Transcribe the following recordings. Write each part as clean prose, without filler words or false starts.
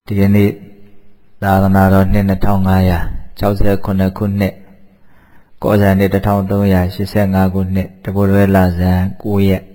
ဒီကနေ့သာသနာတော်နှစ်2569ခုနှစ်ကောဇာနှစ်1385ခုနှစ်တပိုးရွယ်လဇန်9ရက်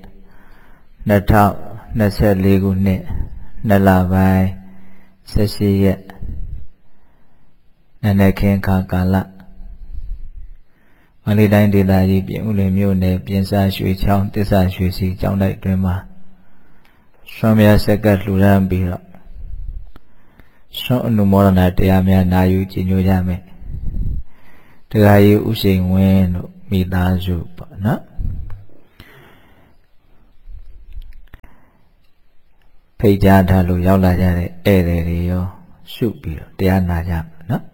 2024ခုနှစ်2လပိုင်း18ရက်နနက်ခင်းခါကာလမန္တလေးတိုင်းဒေသကြီးပြင်ဦးလွင်မြို့နယ်ပြင်စာရွှေချောင်းတစ္ဆာရွှေစီကျောင်းတိုက်တွင်မှာဆွမ်းမြတ်ဆက်ကလှူဒါန်းပြီးတော့ဆွမ်းအနုမောဒနာတရားများနာယူကြည်ညိုကြမယ်တရားကြီးဥရှိန်ဝင်းတို့မိသားစုပေါ့နော်ဖိတ်ကြားထားလို့ရောက်လာကြတဲ့ဧည့်သည်တွေရောရှုပြီးတော့တရားနာကြမှာနော်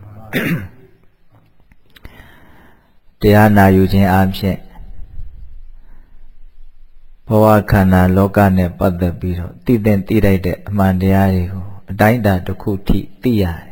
တရားနာယူခြင်းအပြင်ဘဝခန္ဓာလောကနဲ့ပတ်သက်ပြီးတော့သိတဲ့သိလိုက်တဲ့အမှန်တရားတွေကိုအတိုင်းအတာတစ်ခုထိသိရတယ်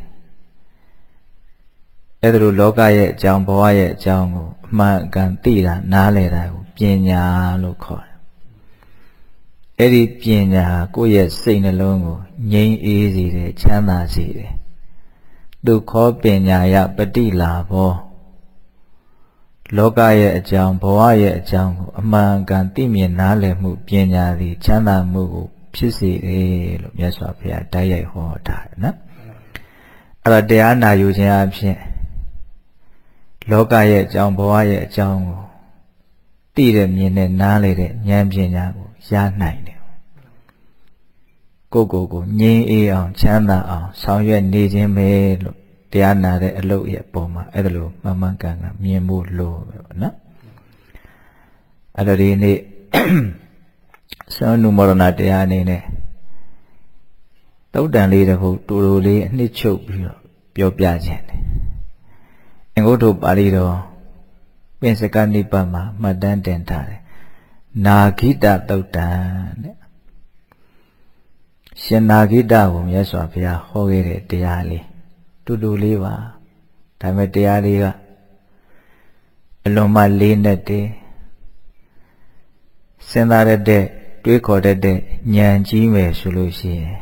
။အဲ့ဒါလိုလောကရဲ့အကြောင်းဘဝရဲ့အကြောင်းကိုအမှန်ကန်သိတာနားလည်တာကိုပညာလို့ခေါ်တယ်။အဲ့ဒီပညာဟာကိုယ့်ရဲ့စိတ်နှလုံးကိုငြိမ်းအေးစေတယ်ချမ်းသာစေတယ်။ဒုက္ခပညာယပฏิလာဘောလောကရဲ့အကြောင်းဘဝရဲ့အကြောင်းကိုအမှန်ကန်သိမြင်နားလည်မှုပညာသည်ချမ်းသာမှုကိုဖြစ်စေတယ်လို့မြတ်စွာဘုရားတိုက်ရိုက်ဟောထားတယ်နော်အဲ့တော့တရားနာယူခြင်းအဖြစ်လောကရဲ့အကြောင်းဘဝရဲ့အကြောင်းကိုသိတဲ့မြင်တဲ့နားလည်တဲ့ဉာဏ်ပညာကိုရနိုင်တယ်ကိုငြိမ်းအေးအောင်ချမ်းသာအောင်ဆောင်ရွက်နေခြင်းပဲလို့တရားနာတဲ့အလုပ်ရဲ့အပေါ်မှာအဲ့ဒါလိုမှန်ကန်မြင်ဖို့လိုပဲပေါ့နော်အဲ့တော့ဒီနေ့ဆွမ်းနုမောဒနာတရားအနေနဲ့သုတ်တန်လေးတစ်ခုတူတူလေးအနှစ်ချုပ်ပြီးတော့ပြောပြခြင်းတယ်အင်္ဂုတ္တပါဠိတော်ပင်စကနိပတ်မှာမှတ်တမ်းတင်ထားတယ်နာဂိတသုတ်တန်တဲ့ရှင်နာဂိတကိုမြတ်စွာဘုရားဟောခဲ့တဲ့တရားလေးတူတူလေးပါဒါပေမဲ့တရားလေးကအလွန်မှလေးနဲ့တည်းစဉ်းစားရတဲ့တွေးခေါ်တတ်တဲ့ဉာဏ်ကြီးမယ်ဆိုလို့ရှိရင်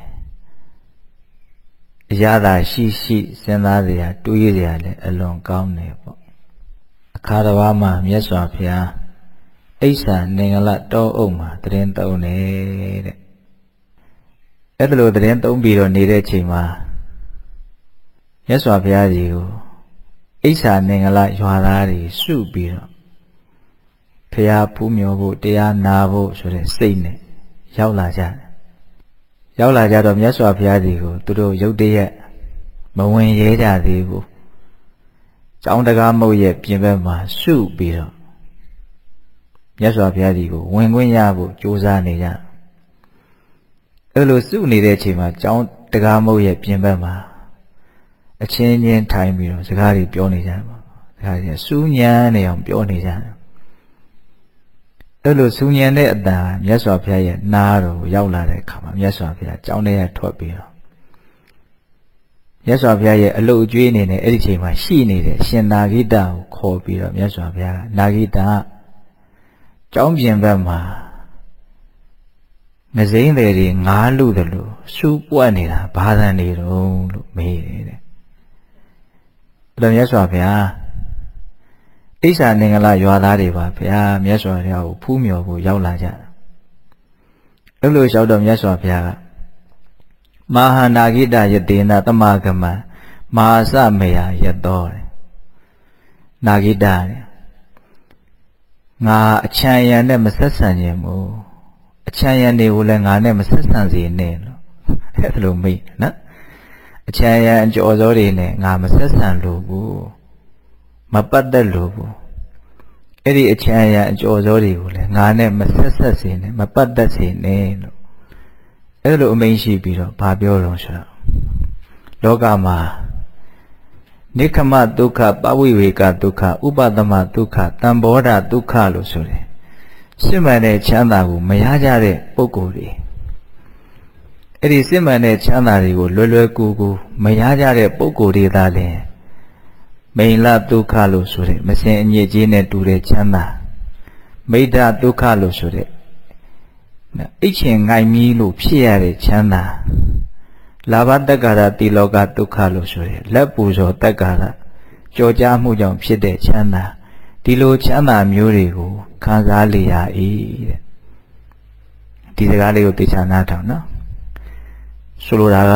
အရသာရှိစဉ်းစားစရာတွေးစရာလည်းအလွန်ကောင်းတယ်ပေါ့အခါတစ်ပါးမှာမြတ်စွာဘုရားအိဆာနေငလတောအုပ်မှာတရင်သုံးတယ်တဲ့အဲ့ဒါလိုတရင်သုံးပြီးတော့နေတဲ့ချိန်မှာမြတ်စွာဘုရားကြီးကိုအိဆာနေငလရွာသားတွေစုပြီးတော့ဘုရားဖူးမြော်ဖို့တရားနာဖို့ဆိုတဲ့စိတ်နဲ့ရောက်လာကြတယ်ရောက်လာကြတော့မြတ်စွာဘုရားကြီးကိုသူတို့ရုတ်တရက်မဝင်ရဲကြသေးဘူးကျောင်းတကားမုတ်ရဲ့ပြင်ဘက်မှာစုပြီးတော့မြတ်စွာဘုရားကြီးကိုဝင်ခွင့်ရဖို့ကြိုးစားနေကြအဲ့လိုစုနေတဲ့အချိန်မှာကျောင်းတကားမုတ်ရဲ့ပြင်ဘက်မှာအချင်းချင်းထိုင်ပြီးတော့စကားတွေပြောနေကြတယ်ပေါ့စကားတွေစူးညံနေအောင်ပြောနေကြတယ်အဲ့လိုစူးညံတဲ့အတန်မြတ်စွာဘုရားရဲ့နားတော်ကိုရောက်လာတဲ့အခါမှာမြတ်စွာဘုရားကျောင်းထဲကထွက်ပြီးတော့မြတ်စွာဘုရားရဲ့အလုတ်အကျွေးအနေနဲ့အဲ့ဒီချိန်မှာရှိနေတဲ့ရှင်နာဂိတကိုခေါ်ပြီးတော့မြတ်စွာဘုရားနာဂိတကျောင်းပြင်ဘက်မှာငစိမ့်တွေငားလူတယ်လို့စူးပွက်နေတာဘာသာနေတော့လို့မေးတယ်တဲ့အဲ့တော့မြတ်စွာဘုရားအိဆာနေငလရွာသားတွေပါဗျာမြတ်စွာဘုရားကိုဖူးမြော်ဖို့ရောက်လာကြတာအဲ့လိုလျှောက်တော့မြတ်စွာဘုရားကမဟာနာဂိတယတေနသမဂမမဟာစမေယယတောတဲ့နာဂိတတဲ့ငါအချမ်းရံနဲ့မဆက်ဆံခြင်းမို့အချမ်းရံတွေကိုလည်းငါနဲ့မဆက်ဆံစေနဲ့လို့အဲ့လိုမိတ်နော်အချမ်းရံအကျော်စောတွေနဲ့ငါမဆက်ဆံလို့ဘူးမပတ်သက်လို့ဘူးအဲ့ဒီအချမ်းရံအကျော်စောတွေကိုလည်းငါနဲ့မဆက်ဆက်စေနဲ့မပတ်သက်စေနဲ့လို့အဲ့လိုအမိန့်ရှိပြီးတော့ဘာပြောတော့ဆိုတော့လောကမှာနိခမဒုက္ခပဝိဝေကဒုက္ခဥပသမဒုက္ခတံဘောဓဒုက္ခလို့ဆိုတယ်စစ်မှန်တဲ့ချမ်းသာကိုမရကြတဲ့ပုဂ္ဂိုလ်တွေအဲ့ဒီစစ်မှန်တဲ့ချမ်းသာတွေကိုလွယ်လွယ်ကူကူမရကြတဲ့ပုဂ္ဂိုလ်တွေသာလျှင်မိန်လဒုက္ခလို့ဆိုတဲ့မစင်အညစ်အကြေးနဲ့တူတဲ့ချမ်းသာမိဒ္ဓဒုက္ခလို့ဆိုတဲ့အိတ်ချင်ငိုင်မီးလို့ဖြစ်ရတဲ့ချမ်းသာလာဘတက္ကာရတိလောကဒုက္ခလို့ဆိုရယ်လက်ပူဇော်တက္ကာရကြော်ကြားမှုကြောင့်ဖြစ်တဲ့ချမ်းသာဒီလိုချမ်းသာမျိုးတွေကိုခံစားလျာ၏တဲ့ဒီစကားလေးကိုသိချာနားထောင်နော်ဆိုလိုတာက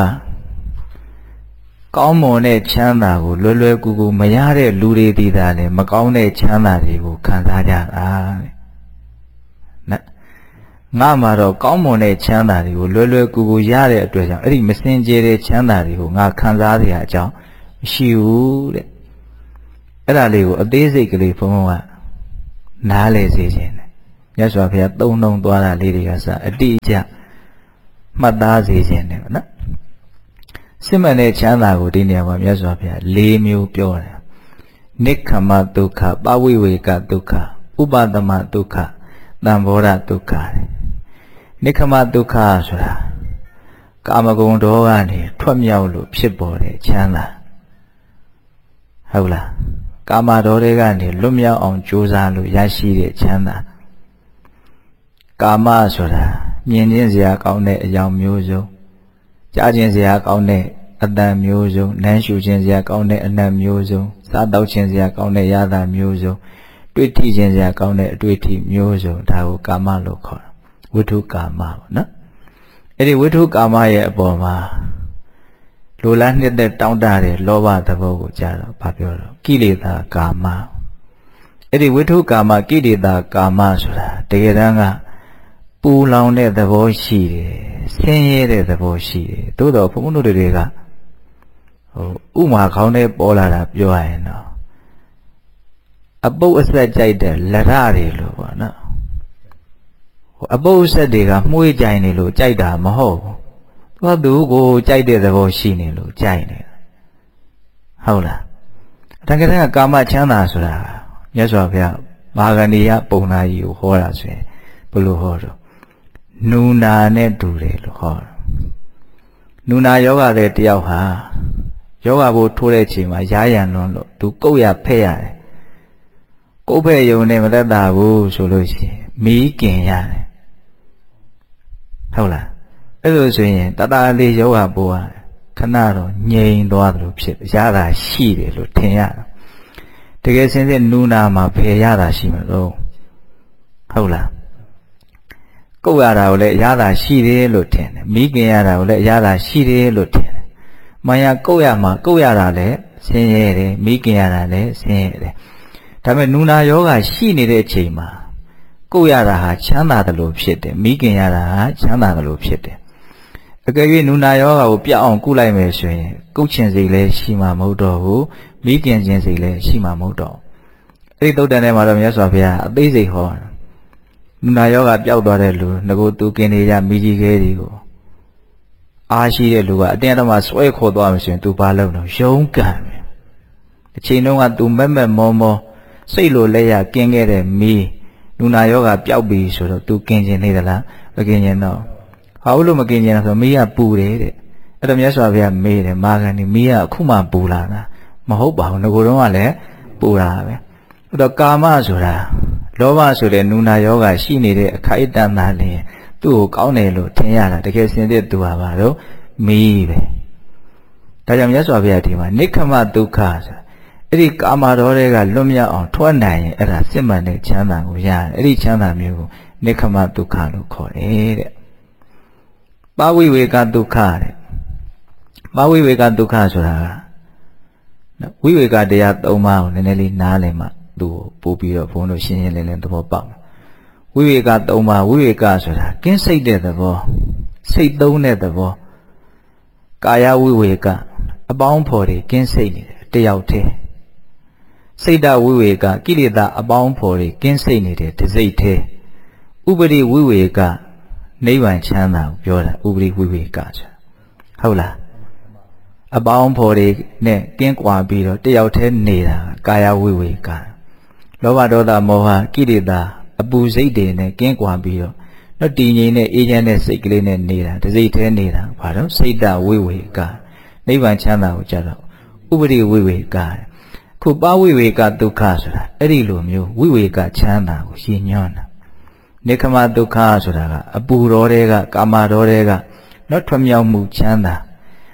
ကောင်းမွန်တဲ့ချမ်းသာကိုလွယ်လွယ်ကူကူမရတဲ့လူတွေတည်တာလေမကောင်းတဲ့ချမ်းသာတွေကိုခံစားကြတာတဲ့နော်ငါမှာတော့ကောင်းမွန်တဲ့ချမ်းသာတွေကိုလွယ်လွယ်ကူကူရတဲ့အတွက်ကြောင့်အဲ့ဒီမစင်ကြယ်တဲ့ချမ်းသာတွေကိုငါခံစားရတဲ့အကြောင်းမရှိဘူးတဲ့အဲ့ဒါလေးကိုအသေးစိတ်ကလေးဘုန်းဘုန်းကနားလည်စေခြင်းတယ်မြတ်စွာဘုရားသုံးလုံးသွားတာလေးတွေကစအတိအကျမှတ်သားစေခြင်းတယ်နော်စစ်မှန်တဲ့ချမ်းသာကိုဒီနေရာမှာမြတ်စွာဘုရား၄မျိုးပြောတယ်နိက္ခမဒုက္ခပဝိဝေကဒုက္ခဥပဒမဒုက္ခသံဘောဓဒုက္ခတဲ့နိက္ခမဒုက္ခဆိုတာကာမဂုဏ်တော်ကနေထွက်မြောက်လို့ဖြစ်ပေါ်တဲ့ချမ်းသာဟုတ်လားကာမတော်တွေကနေလွတ်မြောက်အောင်ကြိုးစားလို့ရရှိတဲ့ချမ်းသာကာမဆိုတာမြင်ခြင်းစရာကောင်းတဲ့အကြောင်းမျိုးစုံကြားခြင်းစရာကောင်းတဲ့အတန်မျိုးစုံနမ်းရှုခြင်းစရာကောင်းတဲ့အနံ့မျိုးစုံစားတောက်ခြင်းစရာကောင်းတဲ့ရတာမျိုးစုံတွေ့ထိခြင်းစရာကောင်းတဲ့အတွေ့အထိမျိုးစုံဒါကိုကာမလို့ခေါ်တာဝိထုကာမပေါ့နော်အဲ့ဒီဝိထုကာမရဲ့အပေါ်မှာလိုလားနှစ်သက်တောင်းတတဲ့လောဘသဘောကိုကြားတော့ဘာပြောတော့ကိလေသာကာမအဲ့ဒီဝိထုကာမကိလေသာကာမဆိုတာတကယ်တမ်းကပူလောင်တဲ့သဘောရှိတယ်ဆင်းရဲတဲ့သဘောရှိတယ်သို့တော့ဘုန်းဘုန်းတို့တွေကဥမာခေါင်းထဲပေါ်လာတာပြောရရင်တော့အပုပ်အဆက်ကြိုက်တဲ့လက်ရတွေလို့ပေါ့နော်အပုပ်အဆက်တွေကမှုေးကြိုင်နေလို့ကြိုက်တာမဟုတ်ဘူးသူကိုကြိုက်တဲ့သဘောရှိနေလို့ကြိုက်နေတာဟုတ်လားတကယ်တမ်းကာမချမ်းသာဆိုတာမြတ်စွာဘုရားမာဂဏီယပုံနာကြီးကိုဟောတာဆိုရင်ဘယ်လိုဟောတော့နူနာနဲ့တူတယ်လို့ဟောတယ်နူနာယောဂတဲ့တယောက်ဟာယောဂဘိုးထိုးတဲ့ချိန်မှာရားရံလွန်းလို့သူကုတ်ရဖက်ရတယ်ကုတ်ဖက်ယုံနဲ့မသက်သာဘူးဆိုလို့ရှိရင်မီးกินရတယ်ဟုတ်လားအဲ့လိုဆိုရင်တတလေးယောဂဘိုးကခဏတော့ငြိမ်သွားသလိုဖြစ်ရတာရှိတယ်လို့ထင်ရတာတကယ်စင်စစ်နူနာမှာဖယ်ရတာရှိမလို့ဟုတ်လားကုတ်ရတာကိုလည်းရတာရှိတယ်လို့ထင်တယ်မီးกินရတာကိုလည်းရတာရှိတယ်လို့ထင်တယ်မယာကုတ်ရမှာကုတ်ရတာလည်းဆင်းရဲတယ်မီးกินရတာလည်းဆင်းရဲတယ်ဒါပေမဲ့နူနာယောဂရှိနေတဲ့အချိန်မှာကုတ်ရတာဟာချမ်းသာတယ်လို့ဖြစ်တယ်မီးกินရတာဟာချမ်းသာတယ်လို့ဖြစ်တယ်အကယ်၍နူနာယောဂကိုပြတ်အောင်ကုလိုက်မယ်ဆိုရင်ကုတ်ချင်စိတ်လည်းရှိမှာမဟုတ်တော့ဘူးမီးกินခြင်းစိတ်လည်းရှိမှာမဟုတ်တော့အဲ့ဒီသုတ်တန်ထဲမှာတော့မြတ်စွာဘုရားအသေးစိတ်ဟောနူနာယောဂပျောက်သွားတဲ့လူငကိုသူกินနေကြမိကြီးခဲတွေကိုအားရှိတဲ့လူကအတင်းအဓမ္မဆွဲခေါ်သွားမှဆိုရင်သူဘာလုပ်တော့ရုံးကန်ပဲအချိန်တုန်းကသူမက်မက်မောမောစိတ်လိုလက်ရกินခဲ့တဲ့မီးနူနာယောဂပျောက်ပြီဆိုတော့သူกินခြင်းနေသလားမกินခြင်းတော့ဟာလို့မกินခြင်းဆိုမီးကပူတယ်တဲ့အဲ့တော့မြတ်စွာဘုရားမေးတယ်မာဂန်ဒီမီးကအခုမှပူလာတာမဟုတ်ပါဘူးငကိုတုန်းကလည်းပူတာပဲအဲ့တော့ကာမဆိုတာလောဘဆိုတဲ့နူနာယောဂရှိနေတဲ့အခိုက်အတန့်သားလျင်သူ့ကိုကောင်းတယ်လို့ထင်ရတာတကယ်စင်တဲ့သူဟာပါတော့မီးပဲဒါကြောင့်မြတ်စွာဘုရားဒီမှာနိက္ခမဒုက္ခဆိုအဲ့ဒီကာမတော်တွေကလွတ်မြောက်အောင်ထွက်နိုင်ရင်အဲ့ဒါစစ်မှန်တဲ့ချမ်းသာကိုရတယ်အဲ့ဒီချမ်းသာမျိုးကိုနိက္ခမဒုက္ခလို့ခေါ်တယ်တဲ့ပဝိဝေကဒုက္ခတဲ့ပဝိဝေကဒုက္ခဆိုတာကဝိဝေကတရား၃ပါးကိုနည်းနည်းလေးနားလည်မှသူ့ကိုပို့ပြီးတော့ဘုန်းတို့ရှင်းရှင်းလင်းလင်းသဘောပေါက်ဝိဝေက၃ပါးဝိဝေကဆိုတာကင်းစိတ်တဲ့သဘောစိတ်သုံးတဲ့သဘောကာယဝိဝေကအပေါင်းဖော်တွေကင်းစိတ်နေတယ်တယောက်တည်းစိတ်တဝိဝေကကိလေသာအပေါင်းဖော်တွေကင်းစိတ်နေတယ်တစ်စိတ်တည်းဥပရိဝိဝေကနိဗ္ဗာန်ချမ်းသာကိုပြောတာဥပရိဝိဝေကဆိုဟုတ်လားအပေါင်းဖော်တွေနဲ့ကင်းကွာပြီးတော့တယောက်တည်းနေတာကာယဝိဝေကလောဘဒေါသမောဟကိလေသာအပူစိတ်တွေနဲ့ကင်းကွာပြီးတော့တည်ငြိမ်တဲ့အေးချမ်းတဲ့စိတ်ကလေးနဲ့နေတာတစ်စိတ်တည်းနေတာဘာလို့စိတ်တဝိဝေကနိဗ္ဗာန်ချမ်းသာကိုကြတော့ဥပရိဝိဝေကခုပဝိဝေကဒုက္ခဆိုတာအဲ့ဒီလိုမျိုးဝိဝေကချမ်းသာကိုရည်ညွှန်းတာနိက္ခမဒုက္ခဆိုတာကအပူတော်တွေကကာမတော်တွေကထွက်မြောက်မှုချမ်းသာ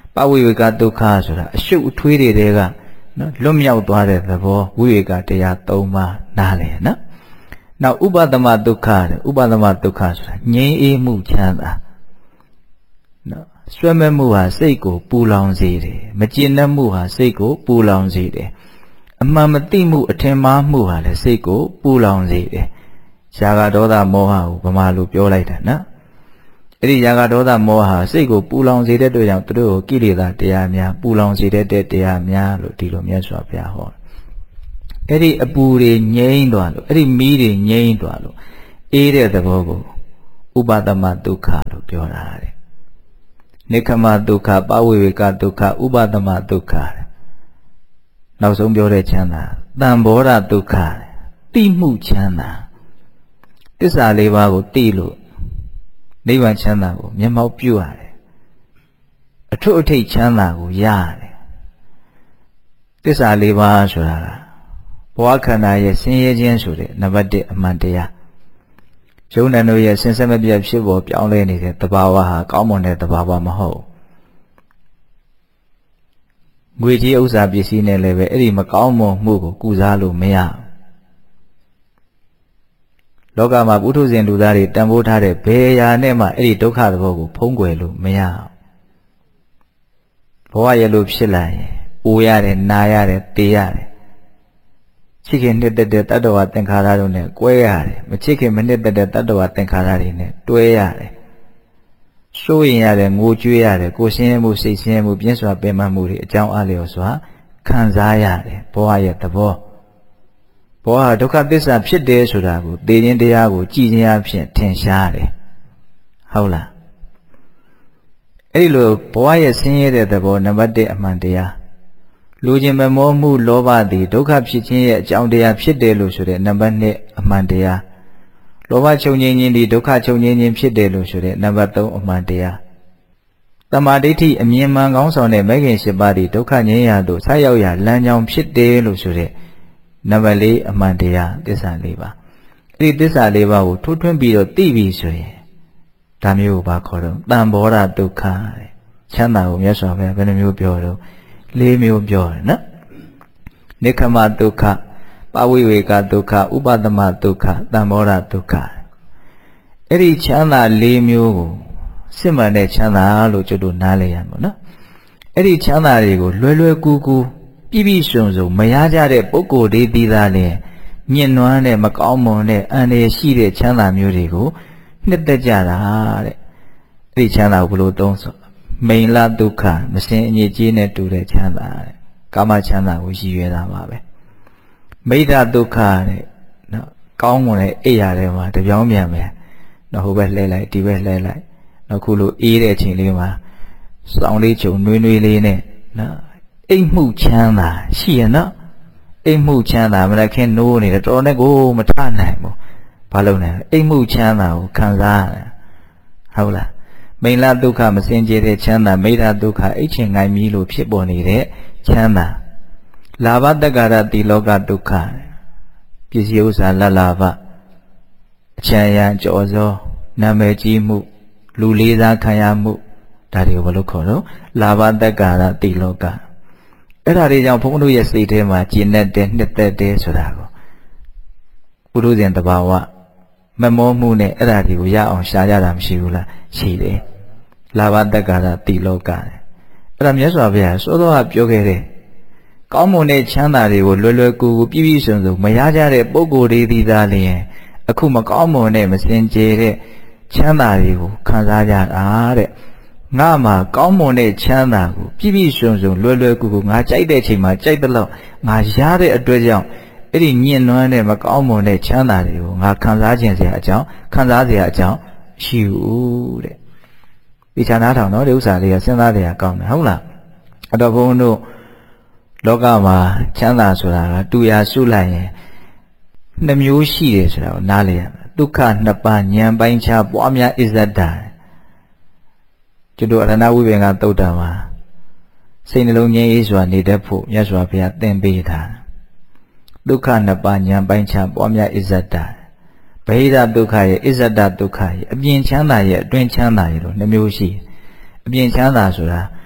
ပဝိဝေကဒုက္ခဆိုတာအရှုပ်အထွေးတွေကနော်လွတ်မြောက်သွားတဲ့သဘောဝိဝေကတရား၃ပါးနားလည်နော်နောက်ဥပသမဒုက္ခတဲ့ဥပသမဒုက္ခဆိုတာငြိမ်းအေးမှုချမ်းသာနော်ဆွဲမဲ့မှုဟာစိတ်ကိုပူလောင်စေတယ်မကျေနပ်မှုဟာစိတ်ကိုပူလောင်စေတယ်အမှန်မသိမှုအထင်မှားမှုဟာလည်းစိတ်ကိုပူလောင်စေတယ်ရာဂဒေါသမောဟကိုဗမာလိုပြောလိုက်တာနော်အဲ့ဒီရာဂဒေါသမောဟစိတ်ကိုပူလောင်စေတဲ့အတွက်ကြောင့်သူတို့ကိုကိလေသာတရားများပူလောင်စေတဲ့တရားများလို့ဒီလိုမြတ်စွာဘုရားဟောအဲ့ဒီအပူတွေငြိမ်းသွားလို့အဲ့ဒီမီးတွေငြိမ်းသွားလို့အေးတဲ့သဘောကိုဥပသမဒုက္ခလို့ပြောတာတဲ့နိခမဒုက္ခပဝိဝေကဒုက္ခဥပသမဒုက္ခနောက်ဆုံးပြောတဲ့ချမ်းသာတံဘောဓဒုက္ခတိမှုချမ်းသာသစ္စာလေးပါးကိုသိလို့နိဗ္ဗာန်ချမ်းသာကိုမျက်မှောက်ပြုရတယ်အထွတ်အထိပ်ချမ်းသာကိုရတယ်သစ္စာလေးပါးဆိုတာကဘဝခန္ဓာရဲ့ဆင်းရဲခြင်းဆိုတဲ့နံပါတ်1အမှန်တရားယုံနာတို့ရဲ့ဆင်းရဲမပြတ်ဖြစ်ပေါ်ပြောင်းလဲနေတဲ့သဘာဝဟာကောင်းမွန်တဲ့သဘာဝမဟုတ်ငွေကြီးဥစ္စာပစ္စည်းနဲ့လည်းပဲအဲ့ဒီမကောင်းမွန်မှုကိုကုစားလို့မရလောကမှာပုထုဇဉ်လူသားတွေတန်ဖိုးထားတဲ့ဘယ်အရာနဲ့မှအဲ့ဒီဒုက္ခသဘောကိုဖုံးကွယ်လို့မရဘဝရဲ့လို့ဖြစ်လာရင်အိုရတယ်နာရတယ်တေးရတယ်ချစ်ခင်နှစ်သက်တဲ့တတ္တဝါသင်္ခါရတို့နဲ့ကွဲရတယ်မချစ်ခင်မနှစ်သက်တဲ့တတ္တဝါသင်္ခါရတွေနဲ့တွဲရတယ်စိုးရင်ရတယ်ငိုကြွေးရတယ်ကိုယ်ရှင်းမှုစိတ်ရှင်းမှုပြင်းစွာပင်ပန်းမှုတွေအကြောင်းအလျော်စွာခံစားရတယ်ဘဝရဲ့သဘောဘောဟာဒုက္ခသစ္စာဖြစ်တယ်ဆိုတာကိုသိခြင်းတရားကိုကြည်ခြင်းအဖြစ်ထင်ရှားတယ်ဟုတ်လားအဲ့ဒီလိုဘဝရဲ့ဆင်းရဲတဲ့သဘောနံပါတ်1အမှန်တရားလူချင်းမမောမှုလောဘသည်ဒုက္ခဖြစ်ခြင်းရဲ့အကြောင်းတရားဖြစ်တယ်လို့ဆိုတဲ့နံပါတ်2အမှန်တရားလောဘချုပ်ငြိမ်းခြင်းသည်ဒုက္ခချုပ်ငြိမ်းခြင်းဖြစ်တယ်လို့ဆိုတဲ့နံပါတ်3အမှန်တရားတမာဒိဋ္ဌိအမြင်မှန်ကောင်းဆောင်တဲ့မဂ်ခင်7ပါးသည်ဒုက္ခငြိမ်းရာသို့ဆက်ရောက်ရာလမ်းကြောင်းဖြစ်တယ်လို့ဆိုတဲ့နံပါတ်4အမှန်တရားသစ္စာ4ပါးအဲ့ဒီသစ္စာ4ပါးကိုထိုးထွင်းပြီးတော့သိပြီဆိုရင်ဒါမျိုးကိုဘာခေါ်တော့တံဘောဓဒုက္ခတဲ့ချမ်းသာကိုမြတ်စွာဘုရားဘယ်နှမျိုးပြောတော့4မျိုးပြောတယ်နော်နိခမဒုက္ခပဝိဝေကဒုက္ခဥပသမဒုက္ခတံဘောဓဒုက္ခအဲ့ဒီချမ်းသာ4မျိုးကိုစစ်မှန်တဲ့ချမ်းသာလို့ကျွတ်တို့နားလည်ရမှာနော်အဲ့ဒီချမ်းသာတွေကိုလွယ်လွယ်ကူကူပြည့်ပြည့်စုံစုံမရကြတဲ့ပုဂ္ဂိုလ်တွေသီးသားနဲ့ညှဉ်းနှွမ်းတဲ့မကောင်းမွန်တဲ့အန္တရာယ်ရှိတဲ့ချမ်းသာမျိုးတွေကိုနှစ်သက်ကြတာတဲ့အဲ့ဒီချမ်းသာကိုဘယ်လိုသုံးဆိုမိန်လဒုက္ခမစင်အညစ်အကြေးနဲ့တူတဲ့ချမ်းသာတဲ့ကာမချမ်းသာကိုရည်ရွယ်တာပါပဲမိဒ္ဓဒုက္ခတဲ့နော်ကောင်းမွန်တဲ့အိယာထဲမှာတပြောင်းပြန်မယ်နော်ဟိုဘက်လှည့်လိုက်ဒီဘက်လှည့်လိုက်နော်ခုလိုအေးတဲ့အချိန်လေးမှာစောင်းလေးချုံနွေးနွေးလေးနဲ့နော်အိမ်မှုချမ်းသာရှိရနော်အိမ်မှုချမ်းသာမလိုက်ခင်နိုးနေတယ်တော်နဲ့ကိုမထနိုင်ဘူးဘာလို့လဲအိမ်မှုချမ်းသာကိုခံစားရတယ်ဟုတ်လားမိန်လဒုက္ခမစင်ကြယ်တဲ့ချမ်းသာမိဒ္ဓဒုက္ခအိတ်ချင်ငိုင်းမီလို့ဖြစ်ပေါ်နေတဲ့ချမ်းသာလာဘတက္ကရတိလောကဒုက္ခပစ္စည်းဥစ္စာလလာဘအချမ်းရံကြော်စောနာမည်ကြီးမှုလူလေးစားခံရမှုဒါတွေကိုဘယ်လိုခေါ်တော့လာဘတက္ကရတိလောကအဲ့ဒါတွေကြောင့်ဘုန်းတို့ရဲ့စိတ်ထဲမှာကျဉ်တ်တဲ့နှစ်သက်တဲ့ဆိုတာကိုပုရုဇဉ်တဘာဝမမောမှုနဲ့အဲ့ဒါတွေကိုရအောင်ရှားကြတာမရှိဘူးလားရှိတယ်လာဘတက္ကရတိလောကအဲ့ဒါမြတ်စွာဘုရားစောစောကပြောခဲ့တဲ့ကောင်းမွန်တဲ့ချမ်းသာတွေကိုလွယ်လွယ်ကူကူပြည့်ပြည့်စုံစုံမရကြတဲ့ပုဂ္ဂိုလ်တွေဒီသားလျင်အခုမကောင်းမွန်တဲ့မစင်ကြယ်တဲ့ချမ်းသာတွေကိုခံစားကြတာတဲ့ငါမှာကောင်းမွန်တဲ့ချမ်းသာကိုပြည့်ပြည့်စုံစုံလွယ်လွယ်ကူကူငါကြိုက်တဲ့အချိန်မှာကြိုက်တဲ့လောက်ငါရတဲ့အတွက်ကြောင့်အဲ့ဒီညှဉ်းနှွမ်းတဲ့မကောင်းမွန်တဲ့ချမ်းသာတွေကိုငါခံစားခြင်းစရာအကြောင်းခံစားစရာအကြောင်းရှိဘူးတဲ့ဒီခြားနားထောင်တော့ဒီဥစ္စာလေးကစဉ်းစားတရားကောင်းတယ်ဟုတ်လားအဲ့တော့ဘုန်းတို့လောကမှာချမ်းသာဆိုတာကတူရာစုလိုက်ရင်နှမျိုးရှိတယ်ဆိုတာကိုနားလည်ရမယ်ဒုက္ခနှစ်ပါးဉာဏ်ပိုင်းခြားပွားများဣဇဒ္ဒကျွတ်တို့အရဏဝိပင်္ဂသုတ်တံမှာစိတ်နှလုံးငြိမ်းအေးစွာနေတတ်ဖို့မြတ်စွာဘုရားသင်ပေးတာဒုက္ခနှစ်ပါးဉာဏ်ပိုင်းခြားပွားများဣဇဒ္ဒဗဟိတဒုက္ခရဲ့ဣဇဒ္ဒဒုက္ခရဲ့အပြင်ချမ်းသာရဲ့အတွင်းချမ်းသာရဲ့လို့နှမျိုးရှိအပြင်ချမ်းသာဆိုတာ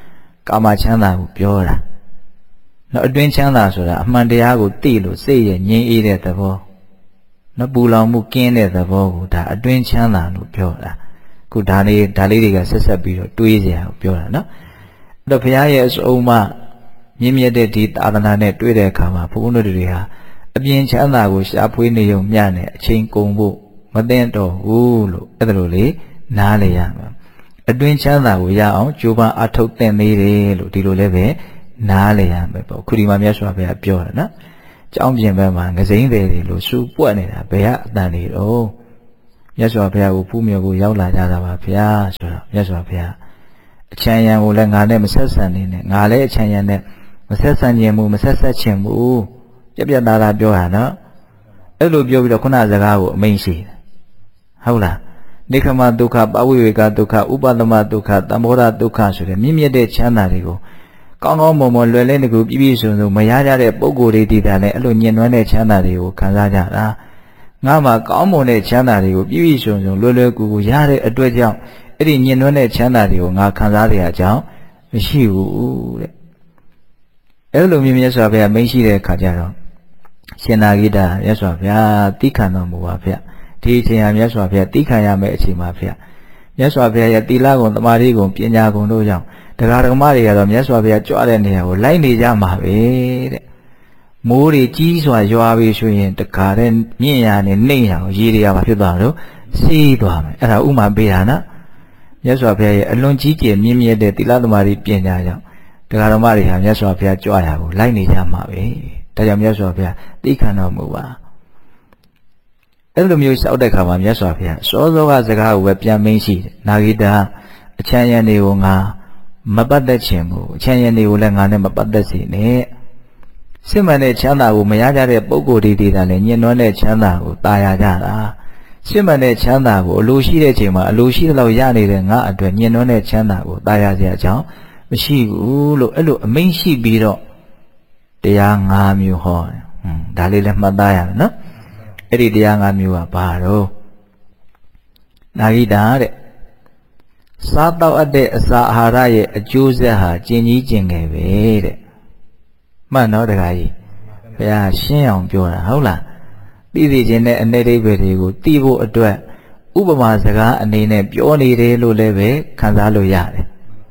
ကာမချမ်းသာကိုပြောတာနော်အတွင်းချမ်းသာဆိုတာအမှန်တရားကိုသိလို့စိတ်ရဲ့ငြိမ်းအေးတဲ့သဘောနော်ပူလောင်မှုကင်းတဲ့သဘောကိုဒါအတွင်းချမ်းသာလို့ပြောတာခုဒါလေးတွေကဆက်ဆက်ပြီးတော့တွေးစရာကိုပြောတာနော်အဲ့တော့ဘုရားရဲ့အစုံအမမြင့်မြတ်တဲ့ဒီသာသနာနဲ့တွေ့တဲ့အခါမှာဘုန်းတော်တွေဟာအပြင်ချမ်းသာကိုရှာဖွေနေုံမျှနဲ့အချိန်ကုန်ဖို့မသိတော့ဘူးလို့အဲ့ဒါလိုလေနားလေရမှာအတွင်းချမ်းသာကိုရအောင်ကြိုးပမ်းအထောက်သင့်သေးတယ်လို့ဒီလိုလည်းပဲနားလေရမယ်ပေါ့ခုဒီမှာမြတ်စွာဘုရားပြောတာနော်ကျောင်းပြင်ဘက်မှာငစိမ့်တယ်လို့စူပွက်နေတာဘယ်ကအတန်တွေတော့မြတ်စွာဘုရားကိုဖူးမြော်ကိုရောက်လာကြတာပါဗျာဆိုတော့မြတ်စွာဘုရားအချမ်းရံကိုလည်းငါနဲ့မဆက်ဆံနေနဲ့ငါလည်းအချမ်းရံနဲ့မဆက်ဆံခြင်းမဆက်ဆက်ခြင်းပြသားသားပြောတာနော်အဲ့လိုပြောပြီးတော့ခုနစကားကိုအမိန့်ရှိတယ်ဟုတ်လားနိခမဒုက္ခပဝိဝေကဒုက္ခဥပသမဒုက္ခသမောဒဒုက္ခဆိုတဲ့မြင့်မြတ်တဲ့ချမ်းသာတွေကိုကောင်းကောင်းမွန်မွန်လွယ်လင်းတကူပြည့်ပြည့်စုံစုံမရကြတဲ့ပုံကိုယ်တွေတည်တာနဲ့အဲ့လိုညှဉ်းနှွမ်းတဲ့ချမ်းသာတွေကိုခံစားကြတာငါမှာကောင်းမွန်တဲ့ချမ်းသာတွေကိုပြည့်ပြည့်စုံစုံလွယ်လွယ်ကူကူရတဲ့အတွက်ကြောင့်အဲ့ဒီညှဉ်းနှွမ်းတဲ့ချမ်းသာတွေကိုငါခံစားရတဲ့အကြောင်းမရှိဘူးတဲ့အဲ့လိုမြတ်စွာဘုရားမိန့်ရှိတဲ့အခါကျတော့ရှင်နာဂိတမြတ်စွာဘုရားတိခံတော်မူပါဗျဒီအချိန်ဟာမြတ်စွာဘုရားတိခံရမယ့်အချိန်ပါဗျမြတ်စွာဘုရားရဲ့သီလကုံသမာဓိကုံပညာကုံတို့ကြောင့်တရားဓမ္မတွေကတော့မြတ်စွာဘုရားကြွတဲ့နေရာကိုလိုက်နေကြမှာပဲတဲ့မိုးတွေကြီးစွာရွာပြီးဆိုရင်တခါတည်းမြင့်ရာနဲ့နှိမ့်ရာကိုရေတွေကပါဖြစ်သွားလို့စီးသွားမယ်အဲ့ဒါဥမာပေးတာနော်မြတ်စွာဘုရားရဲ့အလွန်ကြီးကျယ်မြင့်မြတ်တဲ့သီလသမာဓိပညာကြောင့်တရားဓမ္မတွေဟာမြတ်စွာဘုရားကြွရာကိုလိုက်နေကြမှာပဲဒါကြောင့်မြတ်စွာဘုရားသိခံတော်မူပါအဲ့လိုမျိုးလျှောက်တဲ့ခါမှာမြတ်စွာဘုရားစောစောကစကားကိုပဲပြန်မင်းရှိတယ်နာဂိတာအချမ်းရံတွေကိုငါမပတ်သက်ခြင်းဘူးအချမ်းရံတွေကိုလည်းငါနဲ့မပတ်သက်စေနဲ့စစ်မှန်တဲ့ချမ်းသာကိုမရကြတဲ့ပုဂ္ဂိုလ်တွေတာလည်းညှဉ်းနှွမ်းတဲ့ချမ်းသာကိုตายရကြတာစစ်မှန်တဲ့ချမ်းသာကိုအလိုရှိတဲ့ချိန်မှာအလိုရှိတဲ့လောက်ရနေတဲ့ငါအတွက်ညှဉ်းနှွမ်းတဲ့ချမ်းသာကိုตายရစေအကြောင်းမရှိဘူးလို့အဲ့လိုအမိန့်ရှိပြီးတော့တရား၅မျိုးဟောတယ်ဒါလေးလည်းမှတ်သားရမယ်နော်အဲ့ဒီတရား၅မျိုးကဘာတော့နာဂိတာတဲ့စားတော့အပ်တဲ့အစာအာဟာရရဲ့အကျိုးဆက်ဟာကျင်ကြီးကျင်ငယ်ပဲတဲ့မှန်တော့တခါကြီးဘုရားရှင်းအောင်ပြောတာဟုတ်လားသိသိချင်းနဲ့အနေအိဗေတွေကိုသိဖို့အတွက်ဥပမာစကားအနေနဲ့ပြောနေတယ်လို့လည်းပဲခံစားလို့ရတယ်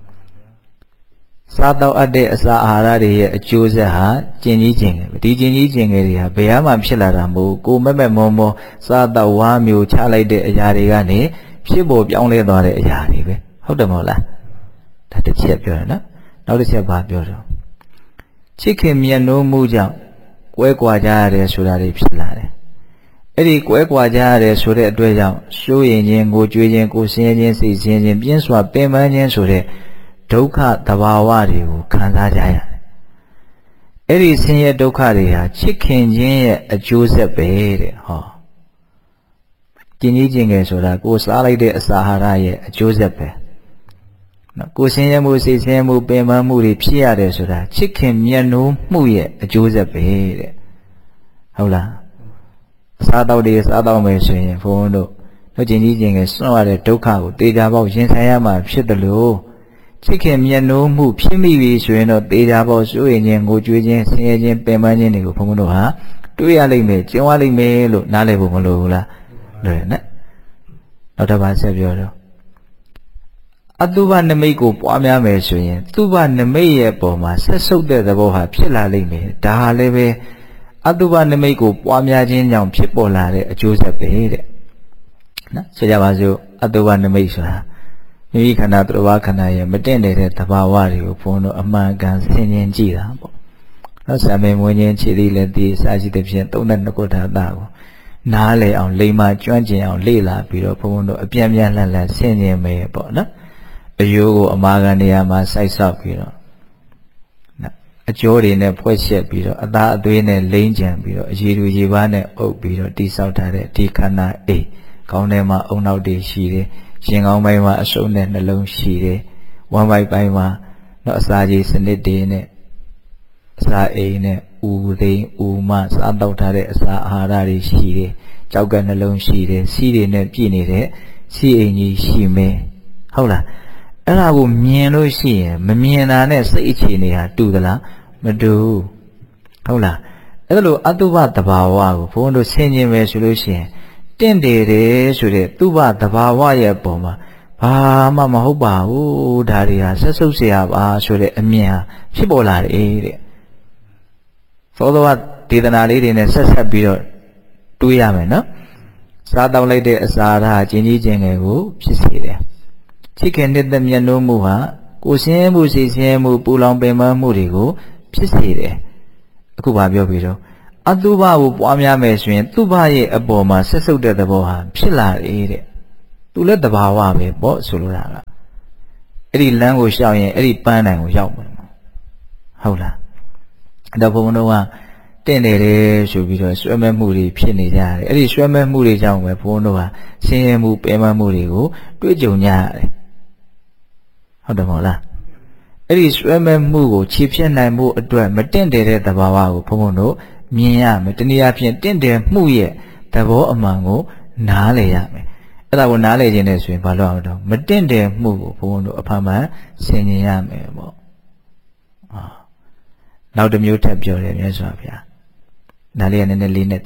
စားတော့အပ်တဲ့အစာအာဟာရတွေရဲ့အကျိုးဆက်ဟာကျင်ကြီးကျင်ငယ်ပဲဒီကျင်ကြီးကျင်ငယ်တွေဟာဘယ်မှဖြစ်လာတာမဟုတ်ကိုမဲ့မောမောစားတော့ဝါမျိုးချလိုက်တဲ့အရာတွေကနေဖြစ်ပေါ်ပြောင်းလဲသွားတဲ့အရာတွေပဲဟုတ်တယ်မဟုတ်လားဒါတစ်ချက်ပြောရနော်နောက်တစ်ချက်ဘာပြောတော့ချစ်ခင်မြတ်နိုးမှုကြောင့်ကွဲကွာကြရတယ်ဆိုတာတွေဖြစ်လာတယ်အဲ့ဒီကွဲကွာကြရတယ်ဆိုတဲ့အတွက်ကြောင့်ရှိုးရင်ချင်းကိုကြွေးချင်းကိုဆင်းရဲချင်းစိတ်ဆင်းရဲချင်းပြင်းစွာပင်ပန်းခြင်းဆိုတဲ့ဒုက္ခသဘာဝတွေကိုခံစားကြရတယ်အဲ့ဒီဆင်းရဲဒုက္ခတွေဟာချစ်ခင်ခြင်းရဲ့အကျိုးဆက်ပဲတဲ့ဟောကျင်ကြီးကျင်ငယ်ဆိုတာကိုစားလိုက်တဲ့အစာအာဟာရရဲ့အကျိုးဆက်ပဲနော်ကိုဆင်းရဲမှုစိတ်ဆင်းရဲမှုပင်ပန်းမှုတွေဖြစ်ရတယ်ဆိုတာချစ်ခင်မြတ်နိုးမှုရဲ့အကျိုးဆက်ပဲတဲ့ဟုတ်လားစားတော့တွေစားတော့မယ်ဆိုရင်ဘုန်းတို့ကျင်ကြီးကျင်ငယ်စွန့်ရတဲ့ဒုက္ခကိုတေချာပေါက်ရင်ဆိုင်ရမှာဖြစ်တယ်လို့ချစ်ခင်မြတ်နိုးမှုဖြစ်မိပြီဆိုရင်တော့တေချာပေါက်စိုးရင်ချင်းကိုကြွေးချင်းဆင်းရဲချင်းပင်ပန်းခြင်းတွေကိုဘုန်းတို့ဟာတွေ့ရလိမ့်မယ်ကျင့်ရလိမ့်မယ်လို့နားလည်ဖို့မလိုဘူးလားလွယ်နဲ့နောက်တစ်ပါးဆက်ပြောတော့အတုပနမိတ်ကိုပွားများမယ်ဆိုရင်တုပနမိတ်ရဲ့ပုံမှာဆက်ဆုပ်တဲ့သဘောဟာဖြစ်လာလိမ့်မယ်ဒါဟာလည်းပဲအတုပနမိတ်ကိုပွားများခြင်းကြောင့်ဖြစ်ပေါ်လာတဲ့အကျိုးဆက်ပဲတဲ့နော်ဆိုကြပါစို့အတုပနမိတ်ဆိုတာမိမိခန္ဓာသူတော်ဘာခန္ဓာရဲ့မတင့်နေတဲ့သဘာဝတွေကိုဘုန်းတော်အမှန်ကန်ဆင်ခြင်ကြည့်တာပေါ့နော်ဆံမေမွေးခြင်းခြေသည်လည်းဒီစာရှိတဲ့ဖြင့်32ခုထာတာကိုနားလေအောင်လိမ္မာကျွမ်းကျင်အောင်လေ့လာပြီးတော့ဘုန်းတော်အပြန်ပြန်လှန်လှန်ဆင်ခြင်မယ်ပေါ့နော်အယိုးကိုအမာခံနေရာမှာစိုက်ဆောက်ပြီးတော့အကျိုးတွေနဲ့ဖွဲ့ချက်ပြီးတော့အသားအသွေးနဲ့လိမ့်ကြံပြီးတော့အရည်သူရေပါးနဲ့အုပ်ပြီးတော့တိဆောက်ထားတဲ့ဒီခန္ဓာအိမ်ခေါင်းထဲမှာအုံနောက်တွေရှိတယ်ရှင်ကောင်းပိုင်းမှာအစုံနဲ့နှလုံးရှိတယ်ဝမ်းပိုက်ပိုင်းမှာတော့အစာကြီးစနစ်တွေနဲ့အစာအိမ်နဲ့ဥသိမ်းဥမစားတော့ထားတဲ့အစာအာဟာရတွေရှိတယ်ကြောက်ကနှလုံးရှိတယ်စီးတွေနဲ့ပြည့်နေတဲ့စီးအိမ်ကြီးရှိမယ်ဟုတ်လားအဲ့ဒါကိုမြင်လို့ရှိရင်မမြင်တာနဲ့စိတ်အခြေအနေဟာတူသလားမတူဟုတ်လားအဲ့လိုအတုပတဘာဝကိုဘုန်းတို့ဆင်ခြင်ပဲဆိုလို့ရှိရင်တင့်တယ်တယ်ဆိုတဲ့တုပတဘာဝရဲ့ပုံမှာဘာမှမဟုတ်ပါဘူးဒါတွေဟာဆက်ဆုပ်เสียပါဆိုတဲ့အမြင်ဟာဖြစ်ပေါ်လာတယ်တဲ့သောသောဒေသနာလေးတွေနဲ့ဆက်ပြီးတော့တွေးရမယ်နော်စားတောင်းလိုက်တဲ့အစာဓာတ်ချင်းကြီးချင်းငယ်ကိုဖြစ်စေတယ်ချစ်ခင်တဲ့မျက်နှာမှုဟာကိုရှင်းမှုစီရှင်းမှုပူလောင်ပင်ပန်းမှုတွေကိုဖြစ်စေတယ်အခုဘာပြောပြီးတော့အတုပကိုပွားများမယ်ဆိုရင်သူ့ဘရဲ့အပေါ်မှာဆက်ဆုပ်တဲ့သဘောဟာဖြစ်လာတယ်တဲ့သူလည်းတဘာဝပဲပေါ့ဆိုလိုတာကအဲ့ဒီလမ်းကိုရှောက်ရင်အဲ့ဒီပန်းတိုင်ကိုရောက်မယ်ဟုတ်လားအဲ့တော့ဘုံတို့ကတင့်တယ်တယ်ဆိုပြီးတော့ဆွဲမဲ့မှုတွေဖြစ်နေကြတယ်အဲ့ဒီဆွဲမဲ့မှုတွေကြောင့်ပဲဘုံတို့ဟာဆင်းရဲမှုပင်ပန်းမှုတွေကိုတွေ့ကြုံကြရတယ်ဟုတ်တယ်မဟုတ်လားအဲ့ဒီဆွဲမဲ့မှုကိုခြေဖြတ်နိုင်မှုအတွက်မတင့်တယ်တဲ့သဘာဝကိုဘုံတို့မြင်ရမယ်တနည်းအားဖြင့်တင့်တယ်မှုရဲ့သဘောအမှန်ကိုနားလည်ရမယ်အဲ့ဒါကိုနားလည်ခြင်းနဲ့ဆိုရင်ဘာလို့အောင်တော့မတင့်တယ်မှုကိုဘုံတို့အဖန်မှန်ဆင်ခြင်ရမယ်ပေါ့နောက်တစ်မျိုးထပ်ပြောတယ်မြတ်စွာဘုရားဒါလေးကနည်းနည်းလေးနဲ့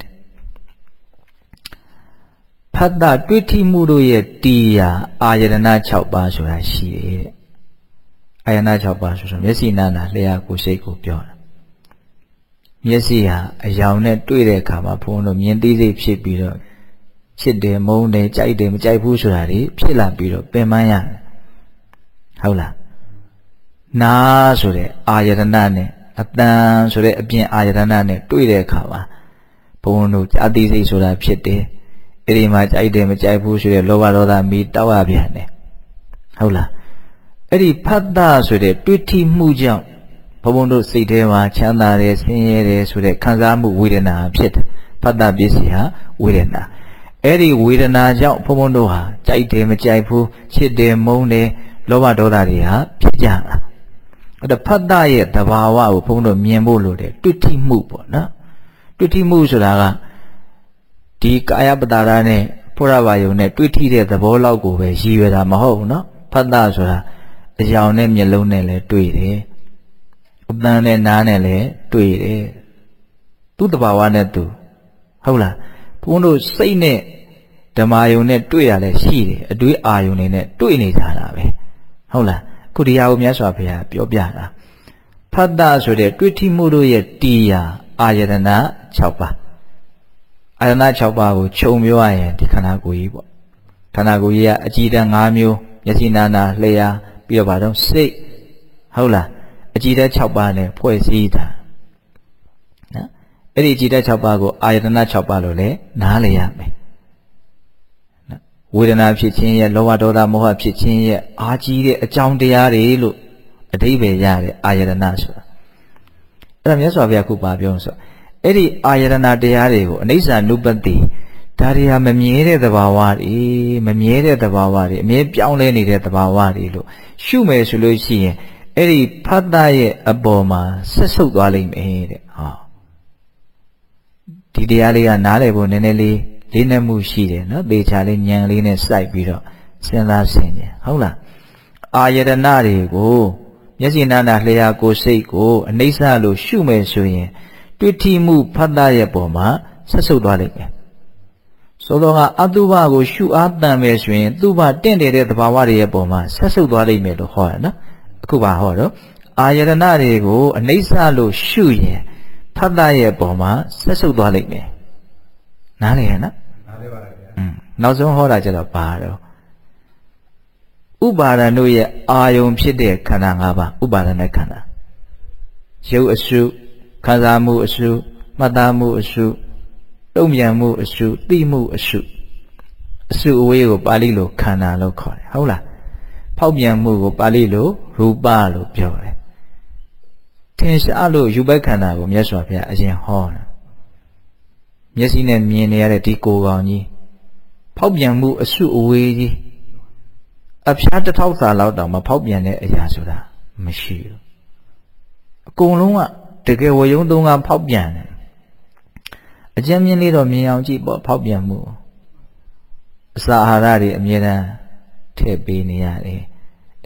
ဖတ်တာတွေ့ထိမှုတို့ရဲ့တရားအာယတနာ6ပါးဆိုတာရှိတယ်တဲ့အာယတနာ6ပါးဆိုတော့မျက်စိနာနာလျှာကိုယ်စိတ်ကိုပြောတာမျက်စိဟာအယောင်နဲ့တွေ့တဲ့အခါမှာဘုန်းတို့မြင်သိစိတ်ဖြစ်ပြီးတော့ချစ်တယ်မုန်းတယ်ကြိုက်တယ်မကြိုက်ဘူးဆိုတာတွေဖြစ်လာပြီးတော့ပင်ပန်းရတယ်ဟုတ်လားနာဆိုတဲ့အာယတနာနဲ့အတန်ဆိုတဲ့အပြင်အာယတနာနဲ့တွေ့တဲ့အခါမှာဘုန်းတို့အသိစိတ်ဆိုတာဖြစ်တယ်အဲ့ဒီမှာကြိုက်တယ်မကြိုက်ဘူးဆိုတဲ့လောဘဒေါသမီးတောက်ရပြန်တယ်ဟုတ်လားအဲ့ဒီဖတ်တာဆိုတဲ့တွေ့ထိမှုကြောင့်ဘုန်းတို့စိတ်ထဲမှာချမ်းသာတယ်ဆင်းရဲတယ်ဆိုတဲ့ခံစားမှုဝေဒနာဖြစ်တယ်ဖတ်တာပစ္စည်းဟာဝေဒနာအဲ့ဒီဝေဒနာကြောင့်ဘုန်းတို့ဟာကြိုက်တယ်မကြိုက်ဘူးချစ်တယ်မုန်းတယ်လောဘဒေါသတွေဟာဖြစ်ကြတာအဲ့ဒါဖတ်တာရဲ့သဘာဝကိုဘုန်းတို့မြင်ဖို့လိုတယ်တွေ့ထိမှုပေါ့နော်တွေ့ထိမှုဆိုတာကဒီကာယပတာရနဲ့ဖုရဘာယုံနဲ့တွေ့ထိတဲ့သဘောလောက်ကိုပဲရည်ရွယ်တာမဟုတ်ဘူးနော်ဖတ်တာဆိုတာအယောင်နဲ့မျက်လုံးနဲ့လည်းတွေ့တယ်အသံနဲ့နားနဲ့လည်းတွေ့တယ်သူ့သဘာဝနဲ့သူဟုတ်လားဘုန်းတို့စိတ်နဲ့ဓမ္မယုံနဲ့တွေ့ရလဲရှိတယ်အတွေးအာယုံနဲ့တွေ့နေကြတာပဲဟုတ်လားခုဒီဟာကိုမြတ်စွာဘုရားပြောပြတာဖတ်တာဆိုတဲ့တွေ့ထိမှုတို့ရဲ့တရားအာယတနာ6ပါးအာယတနာ6ပါးကိုခြုံပြောရရင်ဒီခန္ဓာကိုယ်ကြီးပေါ့ခန္ဓာကိုယ်ကြီးကအကြည်ဓာတ်5မျိုးမျက်စိနာနာလျှာပြီးတော့ဗါတော့စိတ်ဟုတ်လားအကြည်ဓာတ်6ပါးနဲ့ဖွဲ့စည်းတာနော်အဲ့ဒီအကြည်ဓာတ်6ပါးကိုအာယတနာ6ပါးလို့လည်းနားလည်ရမယ်နော်ဝေဒနာဖြစ်ခြင်းရဲ့လောဘဒေါသမောဟဖြစ်ခြင်းရဲ့အာကြီးတဲ့အကြောင်းတရားတွေလို့အဓိပ္ပာယ်ရတဲ့အာယတနာဆိုတာအဲ့ဒါမြတ်စွာဘုရားခုပါပြောဆိုအဲ့ဒီအာယတနာတရားတွေကိုအနိစ္စ ानु ပတ္တိဒါတွေဟာမမြဲတဲ့သဘာဝတွေမမြဲတဲ့သဘာဝတွေအမြဲပြောင်းလဲနေတဲ့သဘာဝတွေလို့ရှုမယ်ဆိုလို့ရှိရင်အဲ့ဒီဖတ်တာရဲ့အပေါ်မှာဆက်ဆုပ်သွားလိမ့်မယ်တဲ့ဟောဒီတရားလေးကနားလည်ဖို့နည်းနည်းလေးလေးနက်မှုရှိတယ်နော်သေချာလေးဉာဏ်လေးနဲ့စိုက်ပြီးတော့စဉ်းစားဆင်ခြင်ဟုတ်လားအာယတနာတွေကိုမျက်စိနာနာလျှာကိုယ်စိတ်ကိုအနိစ္စလို့ရှုမယ်ဆိုရင်တွေ့ထိမှုဖတ်တာရဲ့ပေါ်မှာဆက်ဆုပ်သွားလိမ့်မယ်ဆိုတော့ကအတုပကိုရှုအားတန်မယ်ဆိုရင်သူ့ဘတင့်တယ်တဲ့သဘာဝတွေရဲ့ပေါ်မှာဆက်ဆုပ်သွားလိမ့်မယ်လို့ဟောရနော်အခုပါဟောတော့အာယတနာတွေကိုအနိစ္စလို့ရှုရင်ဖတ်တာရဲ့ပေါ်မှာဆက်ဆုပ်သွားလိမ့်မယ်နားလည်ရနော်နားလည်ပါဗျာနောက်ဆုံးဟောတာကျတော့ပါတော့ဥပါဒဏ်တို့ရဲ့အာယုံဖြစ်တဲ့ခန္ဓာ၅ပါးဥပါဒဏ်နဲ့ခန္ဓာရုပ်အစုခံစားမှုအစုမှတ်သားမှုအစုတုံ့ပြန်မှုအစုသိမှုအစုအစုအဝေးကိုပါဠိလိုခန္ဓာလို့ခေါ်တယ်ဟုတ်လားဖောက်ပြန်မှုကိုပါဠိလိုရူပလို့ပြောတယ်ထင်ရှားလို့ယူပိုက်ခန္ဓာကိုမြတ်စွာဘုရားအရင်ဟောတယ်မျက်စိနဲ့မြင်နေရတဲ့ဒီကိုယ်ကောင်ကြီးဖောက်ပြန်မှုအစုအဝေးကြီးအဖျားတစ်ထောက်စာလောက်တောင်မဖောက်ပြန်တဲ့အရာဆိုတာမရှိဘူးအကုန်လုံးကတကယ်ဝယုံသုံးကဖောက်ပြန်တယ်အကျဉ်းမြင့်လေးတော့မြင်အောင်ကြည့်ပေါ့ဖောက်ပြန်မှုအစာအာဟာရတွေအမြဲတမ်းထည့်ပေးနေရတယ်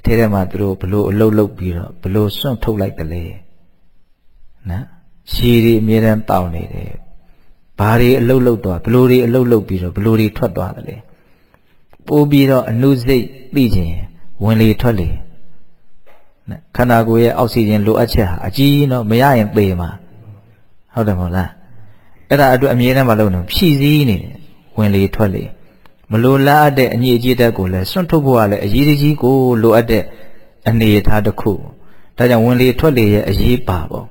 ထဲထဲမှာသူတို့ဘလို့အလုတ်လုတ်ပြီးတော့ဘလို့စွန့်ထုတ်လိုက်တယ်လေနော်ရှည်တွေအမြဲတမ်းတောင်းနေတယ်ဘာတွေအလုတ်လုတ်သွားဘလို့တွေအလုတ်လုတ်ပြီးတော့ဘလို့တွေထွက်သွားတယ်လေပိုးပြီးတော့အနုစိတ်သိခြင်းဝင်လေထွက်လေနော်ခန္ဓာကိုယ်ရဲ့အောက်ဆီဂျင်လိုအပ်ချက်ဟာအကြီးနော်မရရင်သေမှာဟုတ်တယ်မဟုတ်လားအဲ့ဒါအတွက်အမြဲတမ်းမလုပ်နဲ့ဖြည့်စည်းနေတယ်ဝင်လေထွက်လေမလိုလားတဲ့အညစ်အကြေးတက်ကိုလည်းစွန့်ထုတ်ဖို့ကလည်းအရေးကြီးကိုလိုအပ်တဲ့အနေအထားတစ်ခုဒါကြောင့်ဝင်လေထွက်လေရဲ့အရေးပါပေါ့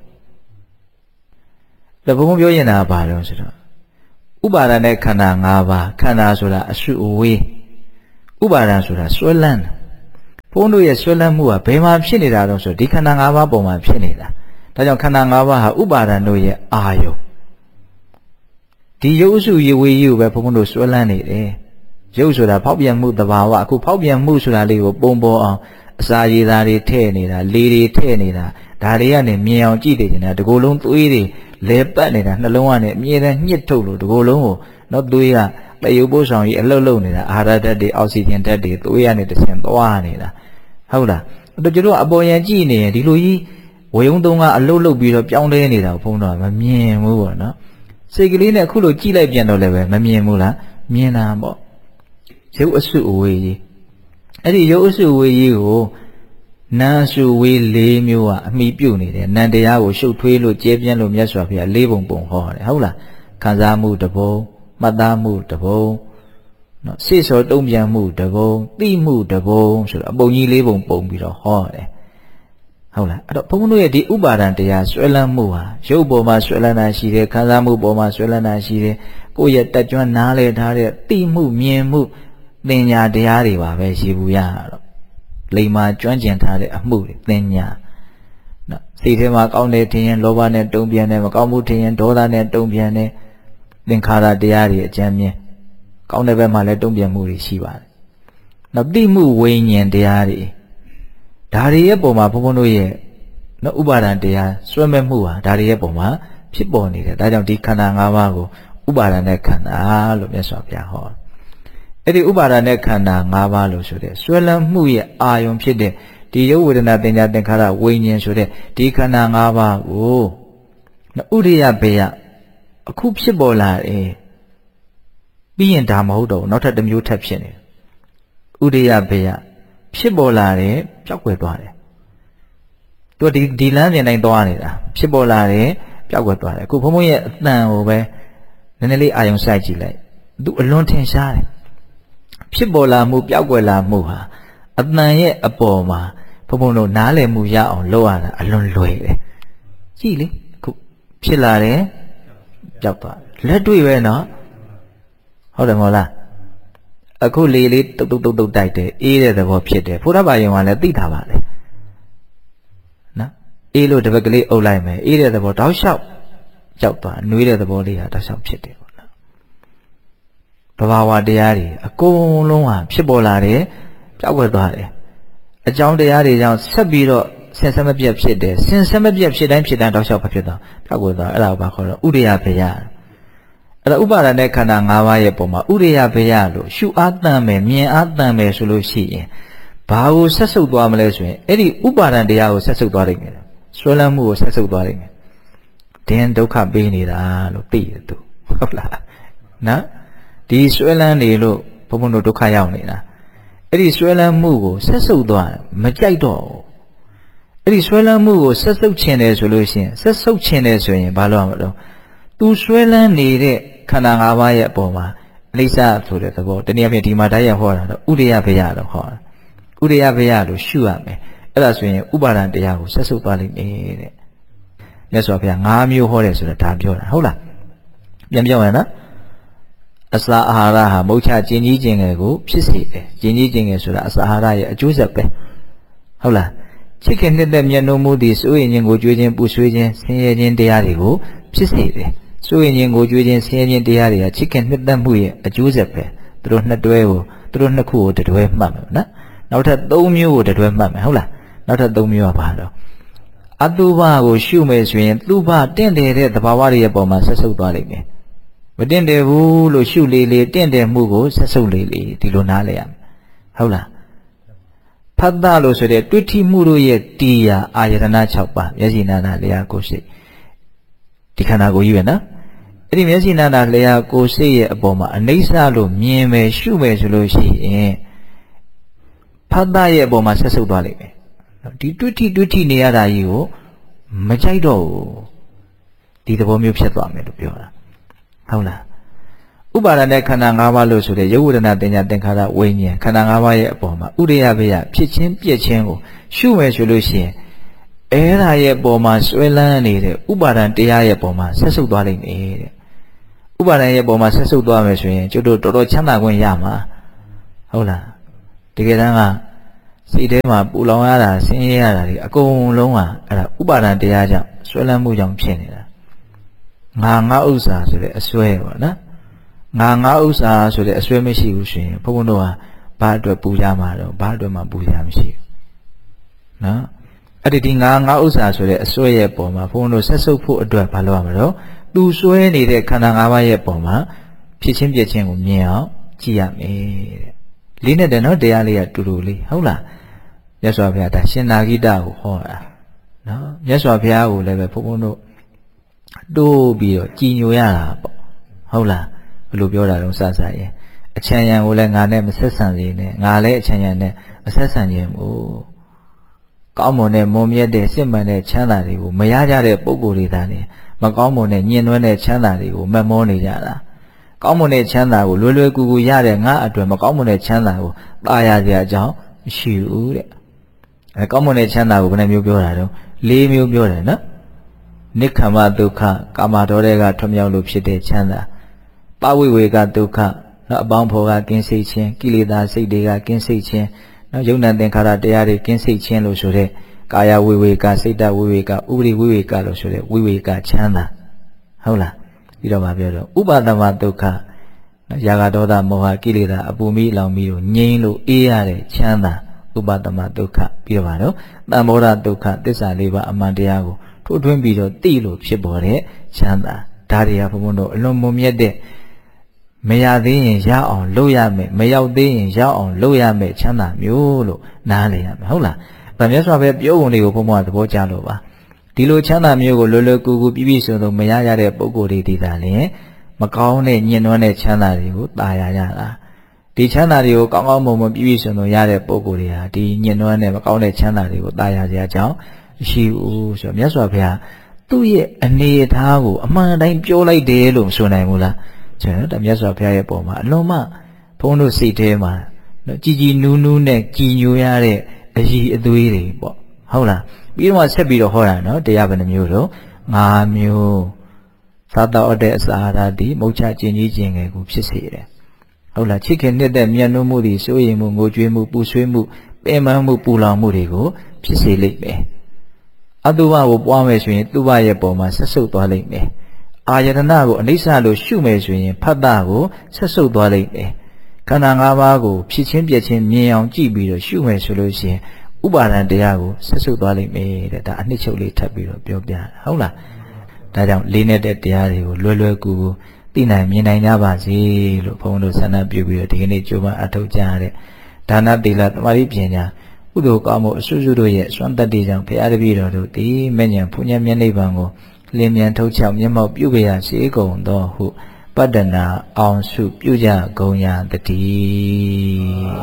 ဒါဘုံဘုံပြောရင်တာဘာလို့ဆိုတော့ဥပါဒณะခန္ဓာ၅ပါးခန္ဓာဆိုတာအစုအဝေးဥပါဒံဆိုတာဆွဲလန်းဘုန်းတို့ရဲ့ဆွဲလန်းမှုကဘယ်မှာဖြစ်နေတာတော့ဆိုဒီခန္ဓာ၅ပါးပုံမှာဖြစ်နေတာဒါကြောင့်ခန္ဓာ၅ပါးဟာဥပါဒံတို့ရဲ့အာယုဒီရုပ်စုရေဝေကြီးကိုပဲဘုန်းတို့ဆွဲလန်းနေတယ်ရုပ်ဆိုတာဖောက်ပြန်မှုသဘာဝအခုဖောက်ပြန်မှုဆိုတာလေးကိုပုံပေါ်အောင်အစာရည်သားတွေထည့်နေတာလေတွေထည့်နေတာဒါတွေကနေမြင်အောင်ကြည့်နေကြတာဒီကိုယ်လုံးသွေးတွေလဲပတ်နေတာနှလုံးကနေအမြဲတမ်းညှစ်ထုတ်လို့ဒီကိုယ်လုံးကိုနော်သွေးကတရုပ်ပို့ဆောင်ကြီးအလှုပ်လှုပ်နေတာအာဟာရဓာတ်တွေအောက်ဆီဂျင်ဓာတ်တွေသွေးကနေတစ်ဆင့်သွားနေတာဟုတ်လားတို့ကျွန်တော်အပေါ်ယံကြည့်နေရင်ဒီလိုကြီးဝေယုံသုံးကအလှုပ်လှုပ်ပြီးတော့ပြောင်းလဲနေတာကိုဘုန်းတော်ကမမြင်ဘူးပေါ့နော်စိတ်ကလေးနဲ့အခုလိုကြည့်လိုက်ပြန်တော့လည်းပဲမမြင်ဘူးလားမြင်တာပေါ့ရုပ်အစုအဝေးကြီးအဲ့ဒီရုပ်အစုအဝေးကြီးကိုနာမ်စုဝေး၄မျိုးကအမိပြုတ်နေတယ်နံတရားကိုရှုပ်ထွေးလို့ကျဲပြန့်လို့မြတ်စွာဘုရား၄ပုံပုံဟောတယ်ဟုတ်လားခံစားမှုတစ်ပုံမှတ်သားမှုတစ်ပုံနော်စိတ်စောတုံ့ပြန်မှုတစ်ပုံသိမှုတစ်ပုံဆိုတော့အပုံကြီး၄ပုံပုံပြီးတော့ဟောတယ်ဟုတ်လားအဲ့တော့ဘုန်းဘုန်းတို့ရဲ့ဒီဥပါဒံတရားဆွဲလန်းမှုဟာရုပ်ပေါ်မှာဆွဲလန်းတာရှိတယ်ခံစားမှုပေါ်မှာဆွဲလန်းတာရှိတယ်ကိုယ့်ရဲ့တက်ကြွနားလည်ထားတဲ့သိမှုမြင်မှုသင်ညာတရားတွေပါပဲရှိဘူးရတော့လိမ္မာကျွမ်းကျင်ထားတဲ့အမှုတွေသင်ညာနော်စိတ်ထဲမှာကောင်းတယ်ထင်ရင်လောဘနဲ့တုံ့ပြန်တယ်မကောင်းမှုထင်ရင်ဒေါသနဲ့တုံ့ပြန်တယ်သင်္ခါရတရားတွေအကျဉ်းမြင်ကောင်းတဲ့ဘက်မှာလည်းတုံ့ပြန်မှုတွေရှိပါတယ်နောက်သိမှုဝိညာဉ်တရားတွေဒါတွေရဲ့ပုံမှာဘုန်းဘုန်းတို့ရဲ့နော်ဥပါဒံတရားစွဲမဲ့မှုဟာဒါတွေရဲ့ပုံမှာဖြစ်ပေါ်နေတယ်ဒါကြောင့်ဒီခန္ဓာ၅ပါးကိုဥပါဒံနဲ့ခန္ဓာလို့မြတ်စွာဘုရားဟောအဲ့ဒီဥပါဒနဲ့ခန္ဓာ၅ပါးလို့ဆိုတဲ့ဆွဲလန်းမှုရဲ့အာယုံဖြစ်တဲ့ဒီရုပ်ဝေဒနာသင်ညာသင်္ခါရဝိညာဉ်ဆိုတဲ့ဒီခန္ဓာ၅ပါးကိုဥရိယဘေယအခုဖြစ်ပေါ်လာတယ်ပြီးရင်ဒါမဟုတ်တော့နောက်ထပ်တစ်မျိုးထပ်ဖြစ်နေဥရိယဘေယဖြစ်ပေါ်လာတယ်ပျောက်ကွယ်သွားတယ်သူဒီလမ်းစဉ်တိုင်းသွားနေတာဖြစ်ပေါ်လာတယ်ပျောက်ကွယ်သွားတယ်အခုဘုန်းဘုန်းရဲ့အတန်ကိုပဲနည်းနည်းလေးအာယုံစိုက်ကြည့်လိုက်သူအလွန်ထင်ရှားတယ်ဖြစ်ပေါ်လာမှုပျောက်ကွယ်လာမှုဟာအတန်ရဲ့အပေါ်မှာဘုံဘုံတို့နားလည်မှုရအောင်လုပ်ရတာအလွန်လွယ်တယ်ကြည့်လေအခုဖြစ်လာတယ်ပျောက်သွားလက်တွေ့ပဲနော်ဟုတ်တယ်မဟုတ်လားအခုလေလေးတုတ်တုတ်တုတ်တုတ်တိုက်တယ်အေးတဲ့သဘောဖြစ်တယ်ဘုရားဘာယုံကလည်းသိတာပါလေနော်အေးလို့တစ်ပတ်ကလေးအုပ်လိုက်မယ်အေးတဲ့သဘောတောက်လျှောက်ကြောက်သွားနှွေးတဲ့သဘောလေးဟာတောက်လျှောက်ဖြစ်တယ်ဘဝတရားတွေအကုန်လုံးဟာဖြစ်ပေါ်လာတယ်ပျောက်ကွယ်သွားတယ်အကြောင်းတရားတွေကြောင့်ဆက်ပြီးတော့ဆင်ဆက်မပြတ်ဖြစ်တယ်ဆင်ဆက်မပြတ်ဖြစ်တိုင်းတောက်လျှောက်ဖြစ်သွားပျောက်ကွယ်သွားအဲ့ဒါကိုဘာခေါ်တော့ဥရိယဘေယအဲ့ဒါဥပါဒณะခန္ဓာ၅ပါးရဲ့ပုံမှာဥရိယဘေယလို့ရှုအားတန်မယ်မြင်အားတန်မယ်ဆိုလို့ရှိရင်ဘာကိုဆက်ဆုပ်သွားမလဲဆိုရင်အဲ့ဒီဥပါဒံတရားကိုဆက်ဆုပ်သွားနိုင်တယ်ဆွဲလန်းမှုကိုဆက်ဆုပ်သွားနိုင်တယ်ဒင်းဒုက္ခပေးနေတာလို့သိတယ်သူဟုတ်လားနော်ဒီဆွဲလန်းနေလို့ဘုံဘုံတို့ဒုက္ခရောက်နေတာအဲ့ဒီဆွဲလန်းမှုကိုဆက်ဆုပ်သွားမကြိုက်တော့အဲ့ဒီဆွဲလန်းမှုကိုဆက်ဆုပ်ခြင်းတယ်ဆိုလို့ရှိရင်ဆက်ဆုပ်ခြင်းတယ်ဆိုရင်ဘာလို့ရမလို့သူဆွဲလန်းနေတဲ့ခန္ဓာ၅ပါးရဲ့အပေါ်မှာအနိစ္စဆိုတဲ့သဘောတနည်းအားဖြင့်ဒီမှာတရားဟောတာတော့ဥရိယဘေယလို့ဟောတာဥရိယဘေယလို့ရှုရမယ်အဲ့ဒါဆိုရင်ဥပါဒံတရားကိုဆက်ဆုပ်သွားလိမ့်မယ်တဲ့မြတ်စွာဘုရား၅မျိုးဟောတယ်ဆိုတော့ဒါပြောတာဟုတ်လားပြန်ပြောမယ်နော်အစာအာဟာရဟာမုတ်ချကျင်ကြီးကျင်ငယ်ကိုဖြစ်စေတယ်ကျင်ကြီးကျင်ငယ်ဆိုတာအစာအာဟာရရဲ့အကျိုးဆက်ပဲဟုတ်လားချစ်ခင်နှစ်သက်မျက်နှာမှုသည်စိုးရင်ခြင်းကိုကြွေးခြင်းပူဆွေးခြင်းဆင်းရဲခြင်းတရားတွေကိုဖြစ်စေတယ်စိုးရင်ခြင်းကိုကြွေးခြင်းဆင်းရဲခြင်းတရားတွေကချစ်ခင်နှစ်သက်မှုရဲ့အကျိုးဆက်ပဲသူတို့နှစ်တွဲကိုသူတို့နှစ်ခုကိုတတွဲမှတ်မယ်နော်နောက်ထပ်၃မျိုးကိုတတွဲမှတ်မယ်ဟုတ်လားနောက်ထပ်၃မျိုးကဘာတော့အတုပကိုရှုမယ်ဆိုရင်သူပတင့်တယ်တဲ့သဘာဝတွေရဲ့ပုံမှာဆက်ဆုပ်သွားလိမ့်မယ်မတင့်တယ်ဘူးလို့ရှုလေလေတင့်တယ်မှုကိုဆက်ဆုပ်လေလေဒီလိုနားလဲရမယ်ဟုတ်လားဘ Pada lo so de twiti muru ye tiya ayatana 6 ပါမျက်စိနာနာလျာကိုယ်စိတ်ဒီခန္ဓာကိုယ်ကြီးပဲနော်အဲ့ဒီမျက်စိနာနာလျာကိုယ်စိတ်ရဲ့အပေါ်မှာအနိစ္စလို့မြင်မယ်ရှုမယ်ဆိုလို့ရှိရင်ဖတ်တာရဲ့အပေါ်မှာဆက်ဆုပ်သွားလိမ့်မယ်ဒီတွိနေရတာကြီးကိုမကြိုက်တော့ဘူးဒီသဘောမျိုးဖြစ်သွားမယ်လို့ပြောတာဟုတ်လားဥပါဒณะခန္ဓာ၅ပါးလို့ဆိုတဲ့ယုတ်ဝဒနာတင်ညာသင်္ခါရဝိညာဉ်ခန္ဓာ၅ပါးရဲ့အပေါ်မှာဥရိယဘေယဖြစ်ချင်းပြည့်ချင်းကိုရှုမယ်ဆိုလို့ရှိရင်အဲ့ဒါရဲ့အပေါ်မှာဆွဲလန်းနေတဲ့ဥပါဒံတရားရဲ့အပေါ်မှာဆက်ဆုပ်သွားလိမ့်မယ်တဲ့ဥပါဒံရဲ့အပေါ်မှာဆက်ဆုပ်သွားမယ်ဆိုရင်ကျုပ်တို့တော်တော်ချမ်းသာခွင့်ရမှာဟုတ်လားတကယ်တမ်းကစိတ်ထဲမှာပူလောင်ရတာဆင်းရဲရတာဒီအကုန်လုံးကအဲ့ဒါဥပါဒံတရားကြောင့်ဆွဲလန်းမှုကြောင့်ဖြစ်နေတာငါဥစ္စာဆိုတဲ့အစွဲပေါ့နော်ငါဥစ္စာဆိုတဲ့အစွဲမရှိဘူးဆိုရင်ဘုန်းဘုန်းတို့ကဘာအတွက်ပူကြမှာတော့ဘာအတွက်မှပူကြမရှိဘူးနော်အဲ့ဒီငါဥစ္စာဆိုတဲ့အစွဲရဲ့ပုံမှာဘုန်းဘုန်းတို့ဆက်ဆုပ်ဖို့အတွက်ဘာလုပ်ရမှာတော့သူစွဲနေတဲ့ခန္ဓာ၅ပါးရဲ့ပုံမှာဖြစ်ချင်းပြည့်ချင်းကိုမြင်အောင်ကြည့်ရမယ်တဲ့လေးနဲ့တယ်နော်တရားလေးကတူတူလေးဟုတ်လားမြတ်စွာဘုရားဒါရှင်နာဂိတကိုဟောတာနော်မြတ်စွာဘုရားကိုလည်းပဲဘုန်းဘုန်းတို့တိုးပြီးတော့ကြည်ညိုရတာပေါ့ဟုတ်လားဘယ်လိုပြောတာတော့စစရဲ့အချမ်းရံကိုလည်းငါနဲ့မဆက်ဆံစေနဲ့ငါလည်းအချမ်းရံနဲ့မဆက်ဆံခြင်းမို့ကောင်းမွန်တဲ့မွန်မြတ်တဲ့စစ်မှန်တဲ့ချမ်းသာတွေကိုမရကြတဲ့ပုဂ္ဂိုလ်တွေသာနေမကောင်းမွန်တဲ့ညှဉ်းနှွမ်းတဲ့ချမ်းသာတွေကိုမက်မောနေကြတာကောင်းမွန်တဲ့ချမ်းသာကိုလွယ်လွယ်ကူကူရတဲ့ငါအတွက်မကောင်းမွန်တဲ့ချမ်းသာကိုတာယာစရာအကြောင်းမရှိဘူးတဲ့အဲကောင်းမွန်တဲ့ချမ်းသာကိုဘယ်နှမျိုးပြောတာတော့၄မျိုးပြောတယ်နော်နိက္ခမဒုက္ခကာမဒေါတွေကထွမြောက်လို့ဖြစ်တဲ့ချမ်းသာပဝိဝေကဒုက္ခနော်အပေါင်းဖော်ကကင်းစိတ်ခြင်းကိလေသာစိတ်တွေကကင်းစိတ်ခြင်းနော်ယုံနာသင်္ခါရတရားတွေကင်းစိတ်ခြင်းလို့ဆိုတဲ့ကာယဝိဝေကစိတ်တဝိဝေကဥပရိဝိဝေကလို့ဆိုတဲ့ဝိဝေကချမ်းသာဟုတ်လားပြီးတော့မှပြောတော့ဥပါဒမဒုက္ခနော်ယာဂဒေါသမောဟကိလေသာအပူမိလောင်ပြီးတော့ငြိမ်းလို့အေးရတဲ့ချမ်းသာဥပါဒမဒုက္ခပြီးတော့ပါတော့သံဘောဓဒုက္ခသစ္စာ၄ပါးအမှန်တရားကိုထိုးထွင်းပြီးတော့သိလို့ဖြစ်ပေါ်တဲ့ချမ်းသာဒါတွေကဘုံဘုံတို့အလွန်မုံမြတ်တဲ့မရသေးရင်ရအောင်လုပ်ရမယ်မရောက်သေးရင်ရောက်အောင်လုပ်ရမယ်ချမ်းသာမျိုးလို့နားလည်ရမယ်ဟုတ်လားဗာမြတ်စွာဘုရားပြောဝင်တွေကိုဘုံဘုံကသဘောကျလို့ပါဒီလိုချမ်းသာမျိုးကိုလွယ်လွယ်ကူကူပြည့်ပြည့်စုံစုံမရရတဲ့ပုံကိုယ်တွေဒီသာလျှင်မကောင်းတဲ့ညှဉ်းနှွမ်းတဲ့ချမ်းသာတွေကိုตายရတာဒီချမ်းသာတွေကိုကောင်းကောင်းမွန်မွန်ပြည့်ပြည့်စုံစုံရတဲ့ပုံကိုယ်တွေဟာဒီညှဉ်းနှွမ်းတဲ့မကောင်းတဲ့ချမ်းသာတွေကိုตายရစရာကြောင်းမရှိဘူးဆိုတော့မြတ်စွာဘုရားသူ့ရဲ့အနေအထားကိုအမှန်တိုင်းပြောလိုက်တယ်လို့မဆိုနိုင်ဘူးလားကျွန်တော်တို့မြတ်စွာဘုရားရဲ့ပုံမှာအလုံးမဘုန်းတို့စိတ်ထဲမှာကြည်ကြည်နူးနူးနဲ့ကြည်ညိုရတဲ့အည်အသွေးတွေပေါ့ဟုတ်လားပြီးတော့ဆက်ပြီးတော့ဟောတာနော်တရားဘယ်နှမျိုးတော့၅မျိုးသာတောအတဲ့အစာအာဟာရဒီမုတ်ချကျင်ကြီးကျင်ငယ်ကိုဖြစ်စေတယ်ဟုတ်လားချစ်ခင်နှစ်သက်မြတ်နိုးမှုတွေစိုးရိမ်မှုငိုကြွေးမှုပူဆွေးမှုပင်ပန်းမှုပူလောင်မှုတွေကိုဖြစ်စေလိမ့်မယ်အတုပကိုပွားမယ်ဆိုရင်သူ့ဘရဲ့ပုံမှာဆက်ဆုပ်သွားလိမ့်မယ်အာယတနာကိုအနိစ္စလို့ရှုမယ်ဆိုရင်ဖတ်တာကိုဆက်ဆုပ်သွားလိမ့်မယ်ခန္ဓာ၅ပါးကိုဖြစ်ချင်းပြည့်ချင်းမြင်အောင်ကြည့်ပြီးတော့ရှုမယ်ဆိုလို့ရှိရင်ဥပါဒံတရားကိုဆက်ဆုပ်သွားလိမ့်မယ်တဲ့ဒါအနှစ်ချုပ်လေးထပ်ပြီးတော့ပြောပြတာဟုတ်လားဒါကြောင့်လေးနေတဲ့တရားတွေကိုလွယ်လွယ်ကူကူသိနိုင်မြင်နိုင်ကြပါစေလို့ဘုန်းတော်ဆန္ဒပြုပြီးတော့ဒီကနေ့ကြိုးပမ်းအထောက်ကြရတဲ့ဒါနသီလသမာဓိပညာကုသိုလ်ကောင်းမှုအစွတ်စွတ်တို့ရဲ့စွမ်းတတ္တိကြောင့်ဘုရားတပည့်တော်တို့ဒီမဲ့ညာဘုညာမျက်နှိပ်ပံကိုလင်းမြန်ထုတ်ချောက်မျက်မှောက်ပြုကြရစေကုန်သောဟုပတ္တနာအောင်စုပြုကြကုန်ရတည်း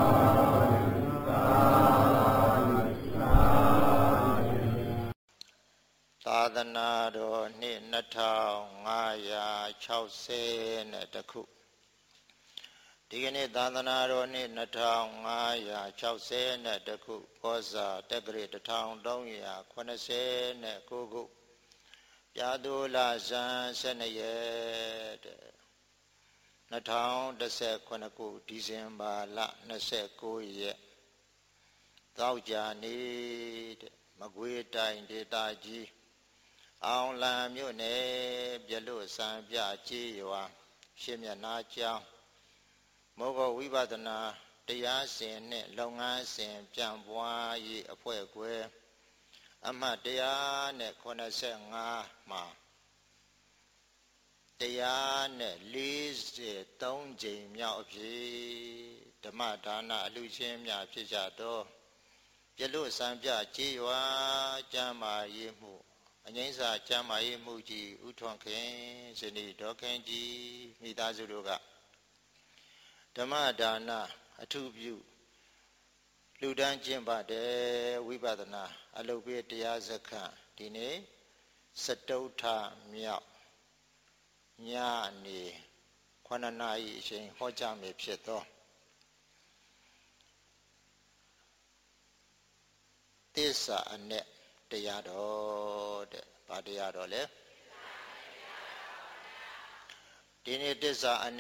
သာသနာတော်နှစ်2560ခုဒီကနေ့သာသနာတော်နှစ်2560ခုကောဇာတက္ကရာ1389ခုပြာသူလဇန်12ရက်2019ခုဒီဇင်ဘာလ29ရက်သောကြာနေ့မကွေးတိုင်းဒေသကြီးအောင်လံမြို့နယ်ပြလို့စံပြကြီးရွာရှင်းမျက်နှာကျောင်းမောဂဝိပဿနာတရားစဉ်နဲ့လုပ်ငန်းစဉ်ပြန်ပွားရေးအဖွဲ့ခွဲအမှတ်185မှာ143ကြိမ်မြောက်အဖြစ်ဓမ္မဒါနအလှချင်းများဖြစ်ကြသောပြလို့စံပြကြေးရွာကျမ်းမာရေးမှုအငိမ့်စာကျမ်းမာရေးမှုကြီးဥထွန်းခင်ဇနီးဒေါခင်ကြီးမိသားစုတို့ကဓမ္မဒါနအထုပြုလူတန်းကျင့်ပါတယ်ဝိပဿနာအလုပ်ပေးတရားစခန်းဒီနေ့စတုထမြောက်ညနေ9 နာရီအချိန်ဟောကြားမည်ဖြစ်သောသစ္စာအ내တရားတော်တဲ့ဘာတရားတော်လဲဒီနေ့သစ္စာအ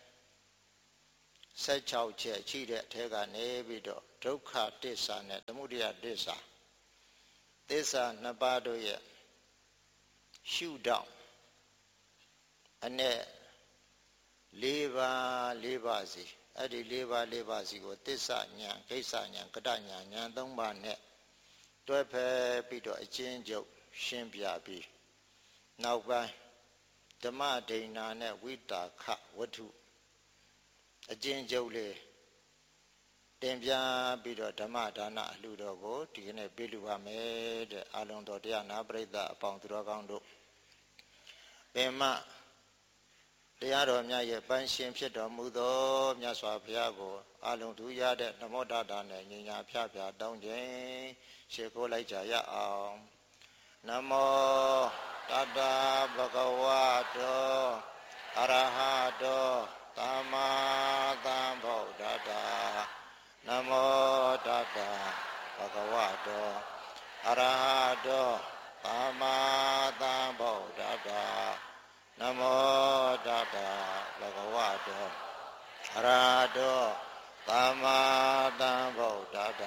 내16ချက်ရှိတဲ့အထက်ကနေပြီးတော့ဒုက္ခသစ္စာနဲ့သမုဒယသစ္စာသစ္စာနှစ်ပါးတို့ရဲ့ရှုထောင့်အ내၄ပါးစီအဲ့ဒီ၄ပါးစီကိုသစ္စာဉာဏ်ကိစ္စဉာဏ်ကတဉာဏ်ဉာဏ်၃ပါးနဲ့တွဲဖက်ပြီးတော့အချင်းချုပ်ရှင်းပြပြီးနောက်ပိုင်းဓမ္မဒိဏနဲ့ဝိတာခဝတ္ထုအချင်းချုပ်လေးတင်ပြပြီးတော့ဓမ္မဒါနအလှူတော်ကိုဒီကနေ့ပြုလုပ်ပါမယ်တဲ့အလုံးတော်တရားနာပရိသတ်အပေါင်းသူတော်ကောင်းတို့ပင်မတရားတော်များရဲ့ပန်းရှင်ဖြစ်တော်မူသောမြတ်စွာဘုရားကိုအလုံးသူရတဲ့နမောတတာနဲ့ညီညာဖျားဖျားတောင်းခြင်းရှ िख ိုးလိုက်ကြရအောင်နမောတတဗုဒ္ဓဝါတောအရဟတောသမ္မာသမ္ဗုဒ္ဓတ္တနမောတတဗုဒ္ဓဝါတောအရဟတောသမ္မာသမ္ဗုဒ္ဓတ္တနမောတတဗုဒ္ဓဝါတောအရဟတောသမ္မာသမ္ဗုဒ္ဓတ္တ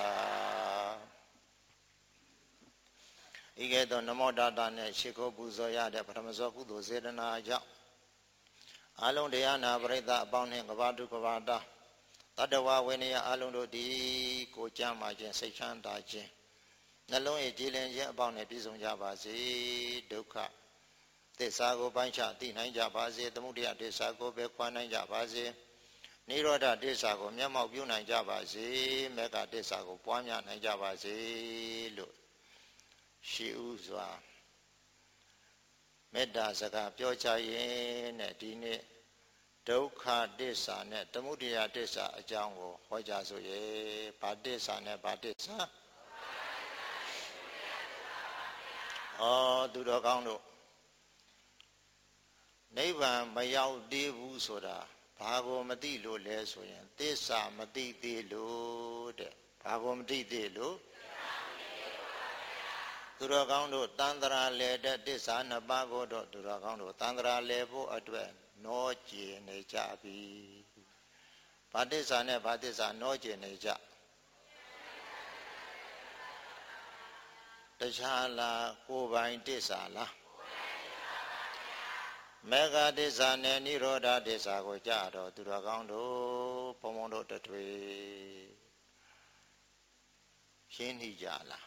ဤကဲ့သို့နမောတတနဲ့ရှ िख ိုးပူဇော်ရတဲ့ပထမဇောကုသိုလ်စေတနာကြောင့်အလုံးတရားနာပရိသတ်အပေါင်းနှင့်ကဘာတုကဘာတာတတ္တဝဝိနည်းအလုံးတို့သည်ကိုကြမ်းမှခြင်းစိတ်ချမ်းသာခြင်းနှလုံး၏ကြည်လင်ခြင်းအပေါင်းနှင့်ပြည့်စုံကြပါစေဒုက္ခသစ္စာကိုပိုင်းခြားသိနိုင်ကြပါစေသမုဒယသစ္စာကိုပဲခွာနိုင်ကြပါစေနိရောဓသစ္စာကိုမျက်မှောက်ပြုနိုင်ကြပါစေမေဃသစ္စာကိုပွားများနိုင်ကြပါစေလို့ရှိဥစွာမေတ္တာစကားပြောချရင်နဲ့ဒီနေ့ဒုက္ခသစ္စာနဲ့သမုဒယသစ္စာအကြောင်းကိုဟောကြားဆိုရဲဘာသစ္စာနဲ့ဘာသစ္စာသူတော်ကောင်းတို့နိဗ္ဗာန်မရောက်သေးဘူးဆိုတာဘာကိုမသိလို့လဲဆိုရင်သစ္စာမသိသေးလို့တဲ့ဘာကိုမသိသေးလို့သူတော်ကောင်းတို့တန်ត្រာလေတဲ့သစ္စာနှစ်ပါးကိုတော့သူတော်ကောင်းတို့တန်ត្រာလေဖို့အတွက်နောကျင်နေကြပြီဘာသစ္စာနဲ့ဘာသစ္စာနောကျင်နေကြတခြားလားကိုယ်ပိုင်သစ္စာလားမေဃသစ္စာနဲ့နိရောဓသစ္စာကိုကြတော့သူတော်ကောင်းတို့ဘုံဘုံတို့တထွေရှင်းနေကြလား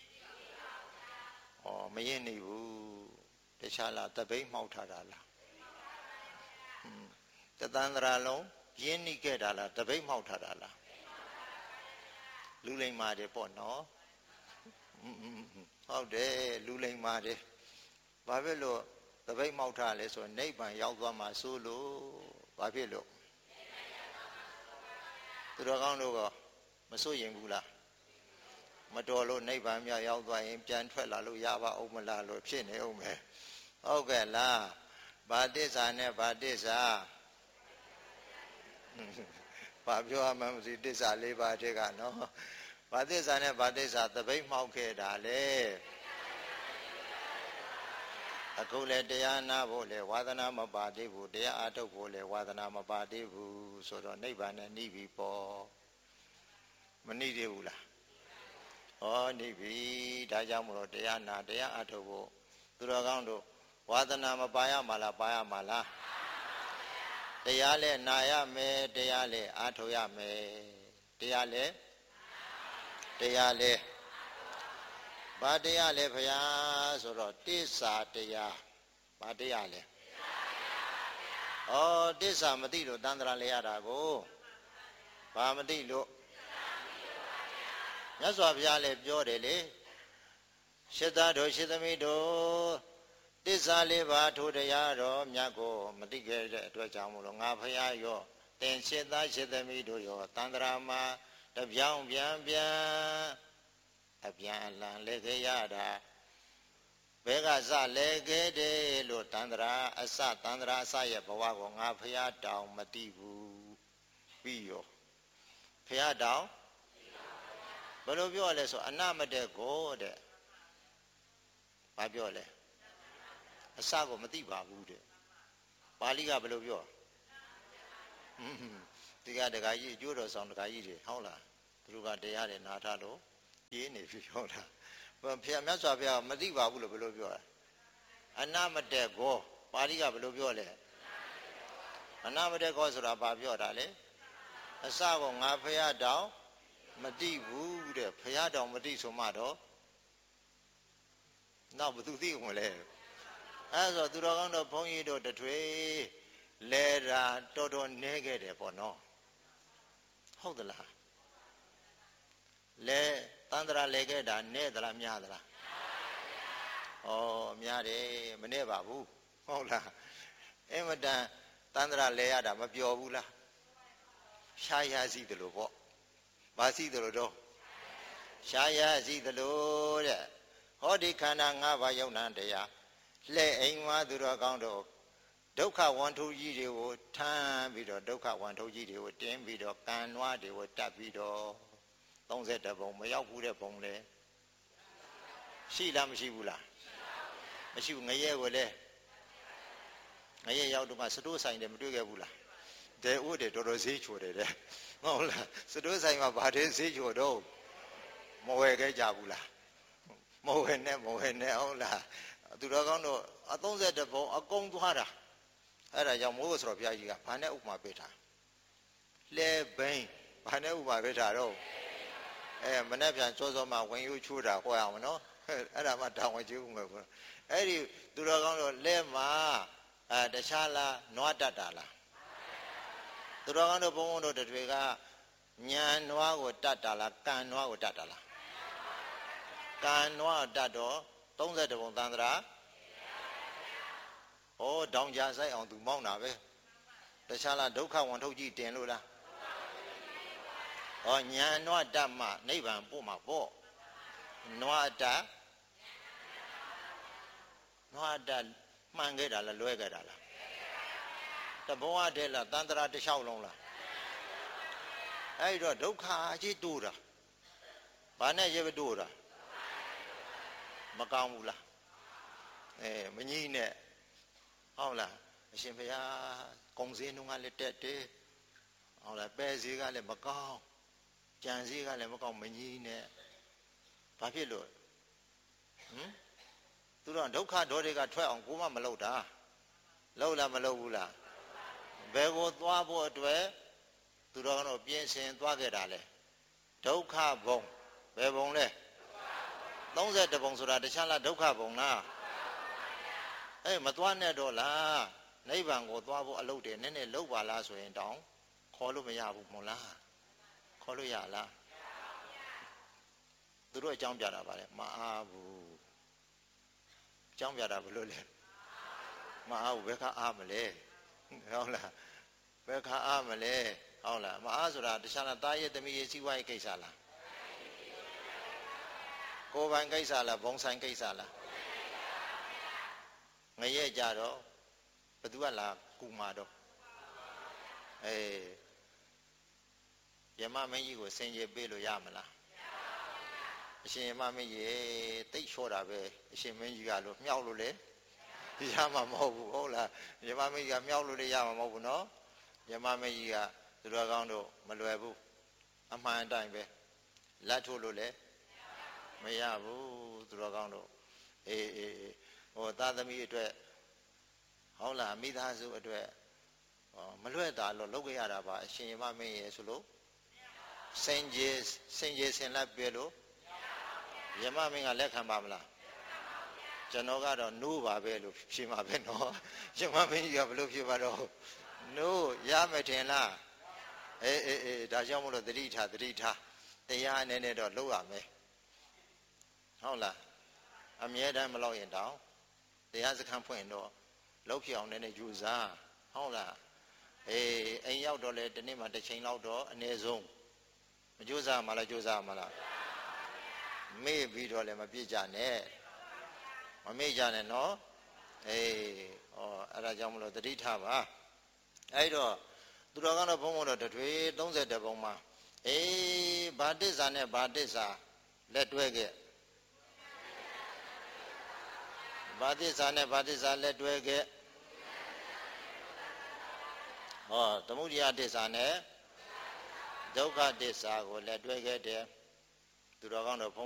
မရင်းနေဘူးတခြားလားတပိတ်မှောက်ထားတာလားတသန္တရာလုံးရင်းနေခဲ့တာလားတပိတ်မှောက်ထားတာလားလူလိမ္မာတယ်ပေါ့နော်ဟုတ်တယ်လူလိမ္မာတယ်ဘာဖြစ်လို့တပိတ်မှောက်ထားလဲဆိုနိဗ္ဗာန်ရောက်သွားမှာဆိုလို့ဘာဖြစ်လို့သူတော်ကောင်းတို့ကမစိုးရင်ဘူးလားမတော်လို့နိဗ္ဗာန်မြောက်ရောက်သွားရင်ပြန်ထွက်လာလို့ရပါဦးမလားလို့ဖြစ်နေဦးမယ်ဟုတ်ကဲ့လားဘာသစ္စာနဲ့ဘာသစ္စာဘာပြောမှမသိသစ္စာ၄ပါးတည်းကနော်ဘာသစ္စာနဲ့ဘာသစ္စာတပိတ်မှောက်ခဲ့တာလေအခုလေတရားနာဖို့လေဝါသနာမပါသေးဘူးတရားအားထုတ်ဖို့လေဝါသနာမပါသေးဘူးဆိုတော့နိဗ္ဗာန်နဲ့နှီးပြီပေါ့မနှီးသေးဘူးလားနှီးပြီဒါကြောင့်မလို့တရားနာတရားအားထုတ်ဖို့သူတော်ကောင်းတို့ဝါသနာမပါရမှာလားပါရမှာလားတရားလဲနာရမယ်တရားလဲအားထုတ်ရမယ်တရားလဲဘာတရားလဲဖျားဆိုတော့သစ္စာတရားဘာတရားလဲသစ္စာမသိလို့တန်ត្រာလဲရတာကိုဘာမသိလို့မြတ်စွာဘုရားလည်းပြောတယ်လေရှစ်သားတို့ရှစ်သမီးတို့သစ္စာလေးပါးထိုတရားတော်မြတ်ကိုမသိခဲ့တဲ့အတွက်ကြောင့်မလို့ငါဘုရားရောသင်ရှစ်သားရှစ်သမီးတို့ရောတန္တရာမှာတပြောင်းပြန်အပြန်အလှန်လဲခဲ့ရတာဘဲကစလဲခဲ့တယ်လို့တန္တရာအစရဲ့ဘဝကိုငါဘုရားတောင်မသိဘူးပြီးရောဘုရားတောင်ဘယ်လိုပြောလဲဆိုအနမတက်ကိုတဲ့ဘာပြောလဲအစကိုမသိပါဘူးတဲ့ပါဠိကဘယ်လိုပြောဒီကဒကာကြီးအကျိုးတော်ဆောင်ဒကာကြီးတွေဟုတ်လားသူတို့ကတရားတွေနားထားလို့ရေးနေပြီဟုတ်လားဘုရားမြတ်စွာဘုရားမသိပါဘူးလို့ဘယ်လိုပြောလဲအနမတက်ကိုပါဠိကဘယ်လိုပြောလဲအနမတက်ကိုဆိုတာဘာပြောတာလဲအစကိုငါဘုရားတောင်မသိဘူးတဲ့ဘုရားတောင်မသိဆိုမှတော့နောက်ဘယ်သူသိဝင်လဲအဲဆိုသူတော်ကောင်းတို့ဘုန်းကြီးတို့တထွေလဲတာတော်တော်နဲခဲ့တယ်ပေါ့နော်ဟုတ်သလားလဲတန္တရာလဲခဲ့တာနဲသလားများသလားဩများတယ်မနဲ့ပါဘူးဟုတ်လားအင်မတန်တန္တရာလဲရတာမပျော်ဘူးလားရှားရစီတယ်လို့ပေါ့ဘာစီတယ်လို့တော့ရှားရစီတယ်လို့တဲ့ဟောဒီခန္ဓာ၅ပါးယုံနာတရားလှဲ့အိမ်ဝါသူတော်ကောင်းတို့ဒုက္ခဝန်ထုကြီးတွေကိုထမ်းပြီးတော့ဒုက္ခဝန်ထုကြီးတွေကိုတင်းပြီးတော့ကံနွားတွေကိုတတ်ပြီးတော့32ဘုံမရောက်ဘူးတဲ့ဘုံလေရှိလားမရှိဘူးလားမရှိဘူးငရဲကိုလေငရဲရောက်တော့မှစတိုးဆိုင်တယ်မတွေ့ခဲ့ဘူးလားဒဲဥတယ်တော်တော်ဈေးချိုတယ်တဲ့ဟုတ်လားစတိုးဆိုင်မှာဗာတဲ့ဈေးချိုတော့မဝယ်ခဲ့ကြဘူးလားမဝယ်နဲ့ဟုတ်လားသူတော်ကောင်းတို့32ဘုံအကုန်သွားတာအဲ့ဒါကြောင့်မိုးဆိုတော့ဘုရားကြီးကဘာနဲ့ဥပမာပေးတာလဲဘိန်းဘာနဲ့ဥပမာပေးတာတော့မနေ့ပြန်စောစောမှဝင်ယူချိုးတာဟောရအောင်နော်အဲ့ဒါမှတောင်းဝင်ကြည့်ဦးမယ်ကွာအဲ့ဒီသူတော်ကောင်းတို့လဲမှာတခြားလားနွားတတ်တာလားသူတော်ကောင်းတို့ဘုန်းဘုန်းတို့တွေကညာနွားကိုတတ်တာလားကံနွားကိုတတ်တာလားကံနွားတတ်တော့32ဘုံသန္တရာဩတောင်ကြဆိုင်အောင်သူမောင်းတာပဲတခြားလားဒုက္ခဝန်ထုတ်ကြည့်တင်လို့လားဩညာနွားတတ်မှနိဗ္ဗာန်ပို့မှာပေါ့နွားတတ်မှန်ခဲ့တာလားလွဲခဲ့တာလားတဘဝတည်းလားသန္တရာတစ်လျှောက်လုံးလားအဲ့တော့ဒုက္ခကြီးတိုးတာဘာနဲ့ရေမတိုးတာမကောင်းဘူးလားမကြီးနဲ့ဟုတ်လားအရှင်ဘုရားကုံစင်းတုန်းကလည်းတက်တယ်ဟုတ်လားပဲစည်းကလည်းမကောင်းကြံစည်းကလည်းမကောင်းမကြီးနဲ့ဘာဖြစ်လို့သူတို့ဒုက္ခဒေါတွေကထွက်အောင်ကိုမမလုပ်တာလုပ်လားမလုပ်ဘူးလားဘယ်ကိုသွားဖို့အတွက်သူတို့ကတော့ပြင်ဆင်သွားခဲ့တာလေဒုက္ခဘုံဘယ်ဘုံလဲ32ဘုံဆိုတာတခြားလားဒုက္ခဘုံလားမသွားနဲ့တော့လားနိဗ္ဗာန်ကိုသွားဖို့အလုပ်တွေနည်းနည်းလုပ်ပါလားဆိုရင်တောင်ခေါ်လို့မရဘူးမို့လားခေါ်လို့ရလားသူတို့အကြောင်းပြတာပါလေမအားဘူးအကြောင်းပြတာဘယ်လိုလဲမအားဘူးဘယ်ခါအားမလဲဟုတ်လားဘယ်ခါအားမလဲဟုတ်လားမအားဆိုတာတခြားလားတာရဲ့သမီးရဲ့စီးပွားရေးကိစ္စလားကိုယ်ပိုင်ကိစ္စလားဘုံဆိုင်ကိစ္စလားငရဲကြတော့ဘသူကလာကူမာတော့ယမမင်းကြီးကိုစင်ကြယ်ပေးလို့ရမလားအရှင်ယမမင်းကြီးတိတ်လျှော့တာပဲအရှင်မင်းကြီးကလို့မြောက်လို့လေရမှာမဟုတ်ဘူးဟုတ်လားယမမင်းကြီးကမြောက်လို့လေရမှာမဟုတ်ဘူးနော်ယမမင်းကြီးကသူတော်ကောင်းတို့မလွယ်ဘူးအမှန်အတိုင်းပဲလက်ထိုးလို့လေမရဘူးသူတော်ကောင်းတို့ဟိုသားသမီးအတွက်ဟုတ်လားမိသားစုအတွက်မလွဲ့တာလို့လုပ်ခဲ့ရတာပါအရှင်ယမမင်းရဲ့ဆိုလို့စင်ကြီးဆင်လက်ပြလို့ယမမင်းကလက်ခံပါမလားကျွန်တော်ကတော့နိုးပါပဲလို့ဖြေမှာပဲနော်ယမမင်းကြီးကဘယ်လိုဖြေပါတော့နိုးရမယ်ထင်လားဒါကြောင့်မလို့သတိထားတရားအနေနဲ့တော့လုပ်ရမယ်ဟုတ်လားအမြဲတမ်းမလုပ်ရင်တောင်တရားစခန်းဖွင့်တော့လုပ်ဖြစ်အောင်လည်းယူစားဟုတ်လားအိမ်ရောက်တော့လေဒီနေ့မှတစ်ချိန်လောက်တော့အနည်းဆုံးမကြိုးစားမှလားကြိုးစားမှလားမေ့ပြီးတော့လည်းမပြည့်ကြနဲ့မမေ့ကြနဲ့နော်အဲ့ဒါကြောင့်မလို့တတိထပါအဲ့တော့သူတော်ကတော့ဘုံဘုံတော့တထွေ30ပုံမှာဘာတစ္ဆာနဲ့ဘာတစ္ဆာလက်တွဲခဲ့ဘာတစ္ဆာနဲ့ဘာတစ္ဆာလက်တွဲခဲ့သမုဒယတစ္ဆာနဲ့ဒုက္ခတစ္ဆာကိုလက်တွဲခဲ့တယ်သူတော်ကောင်းတော့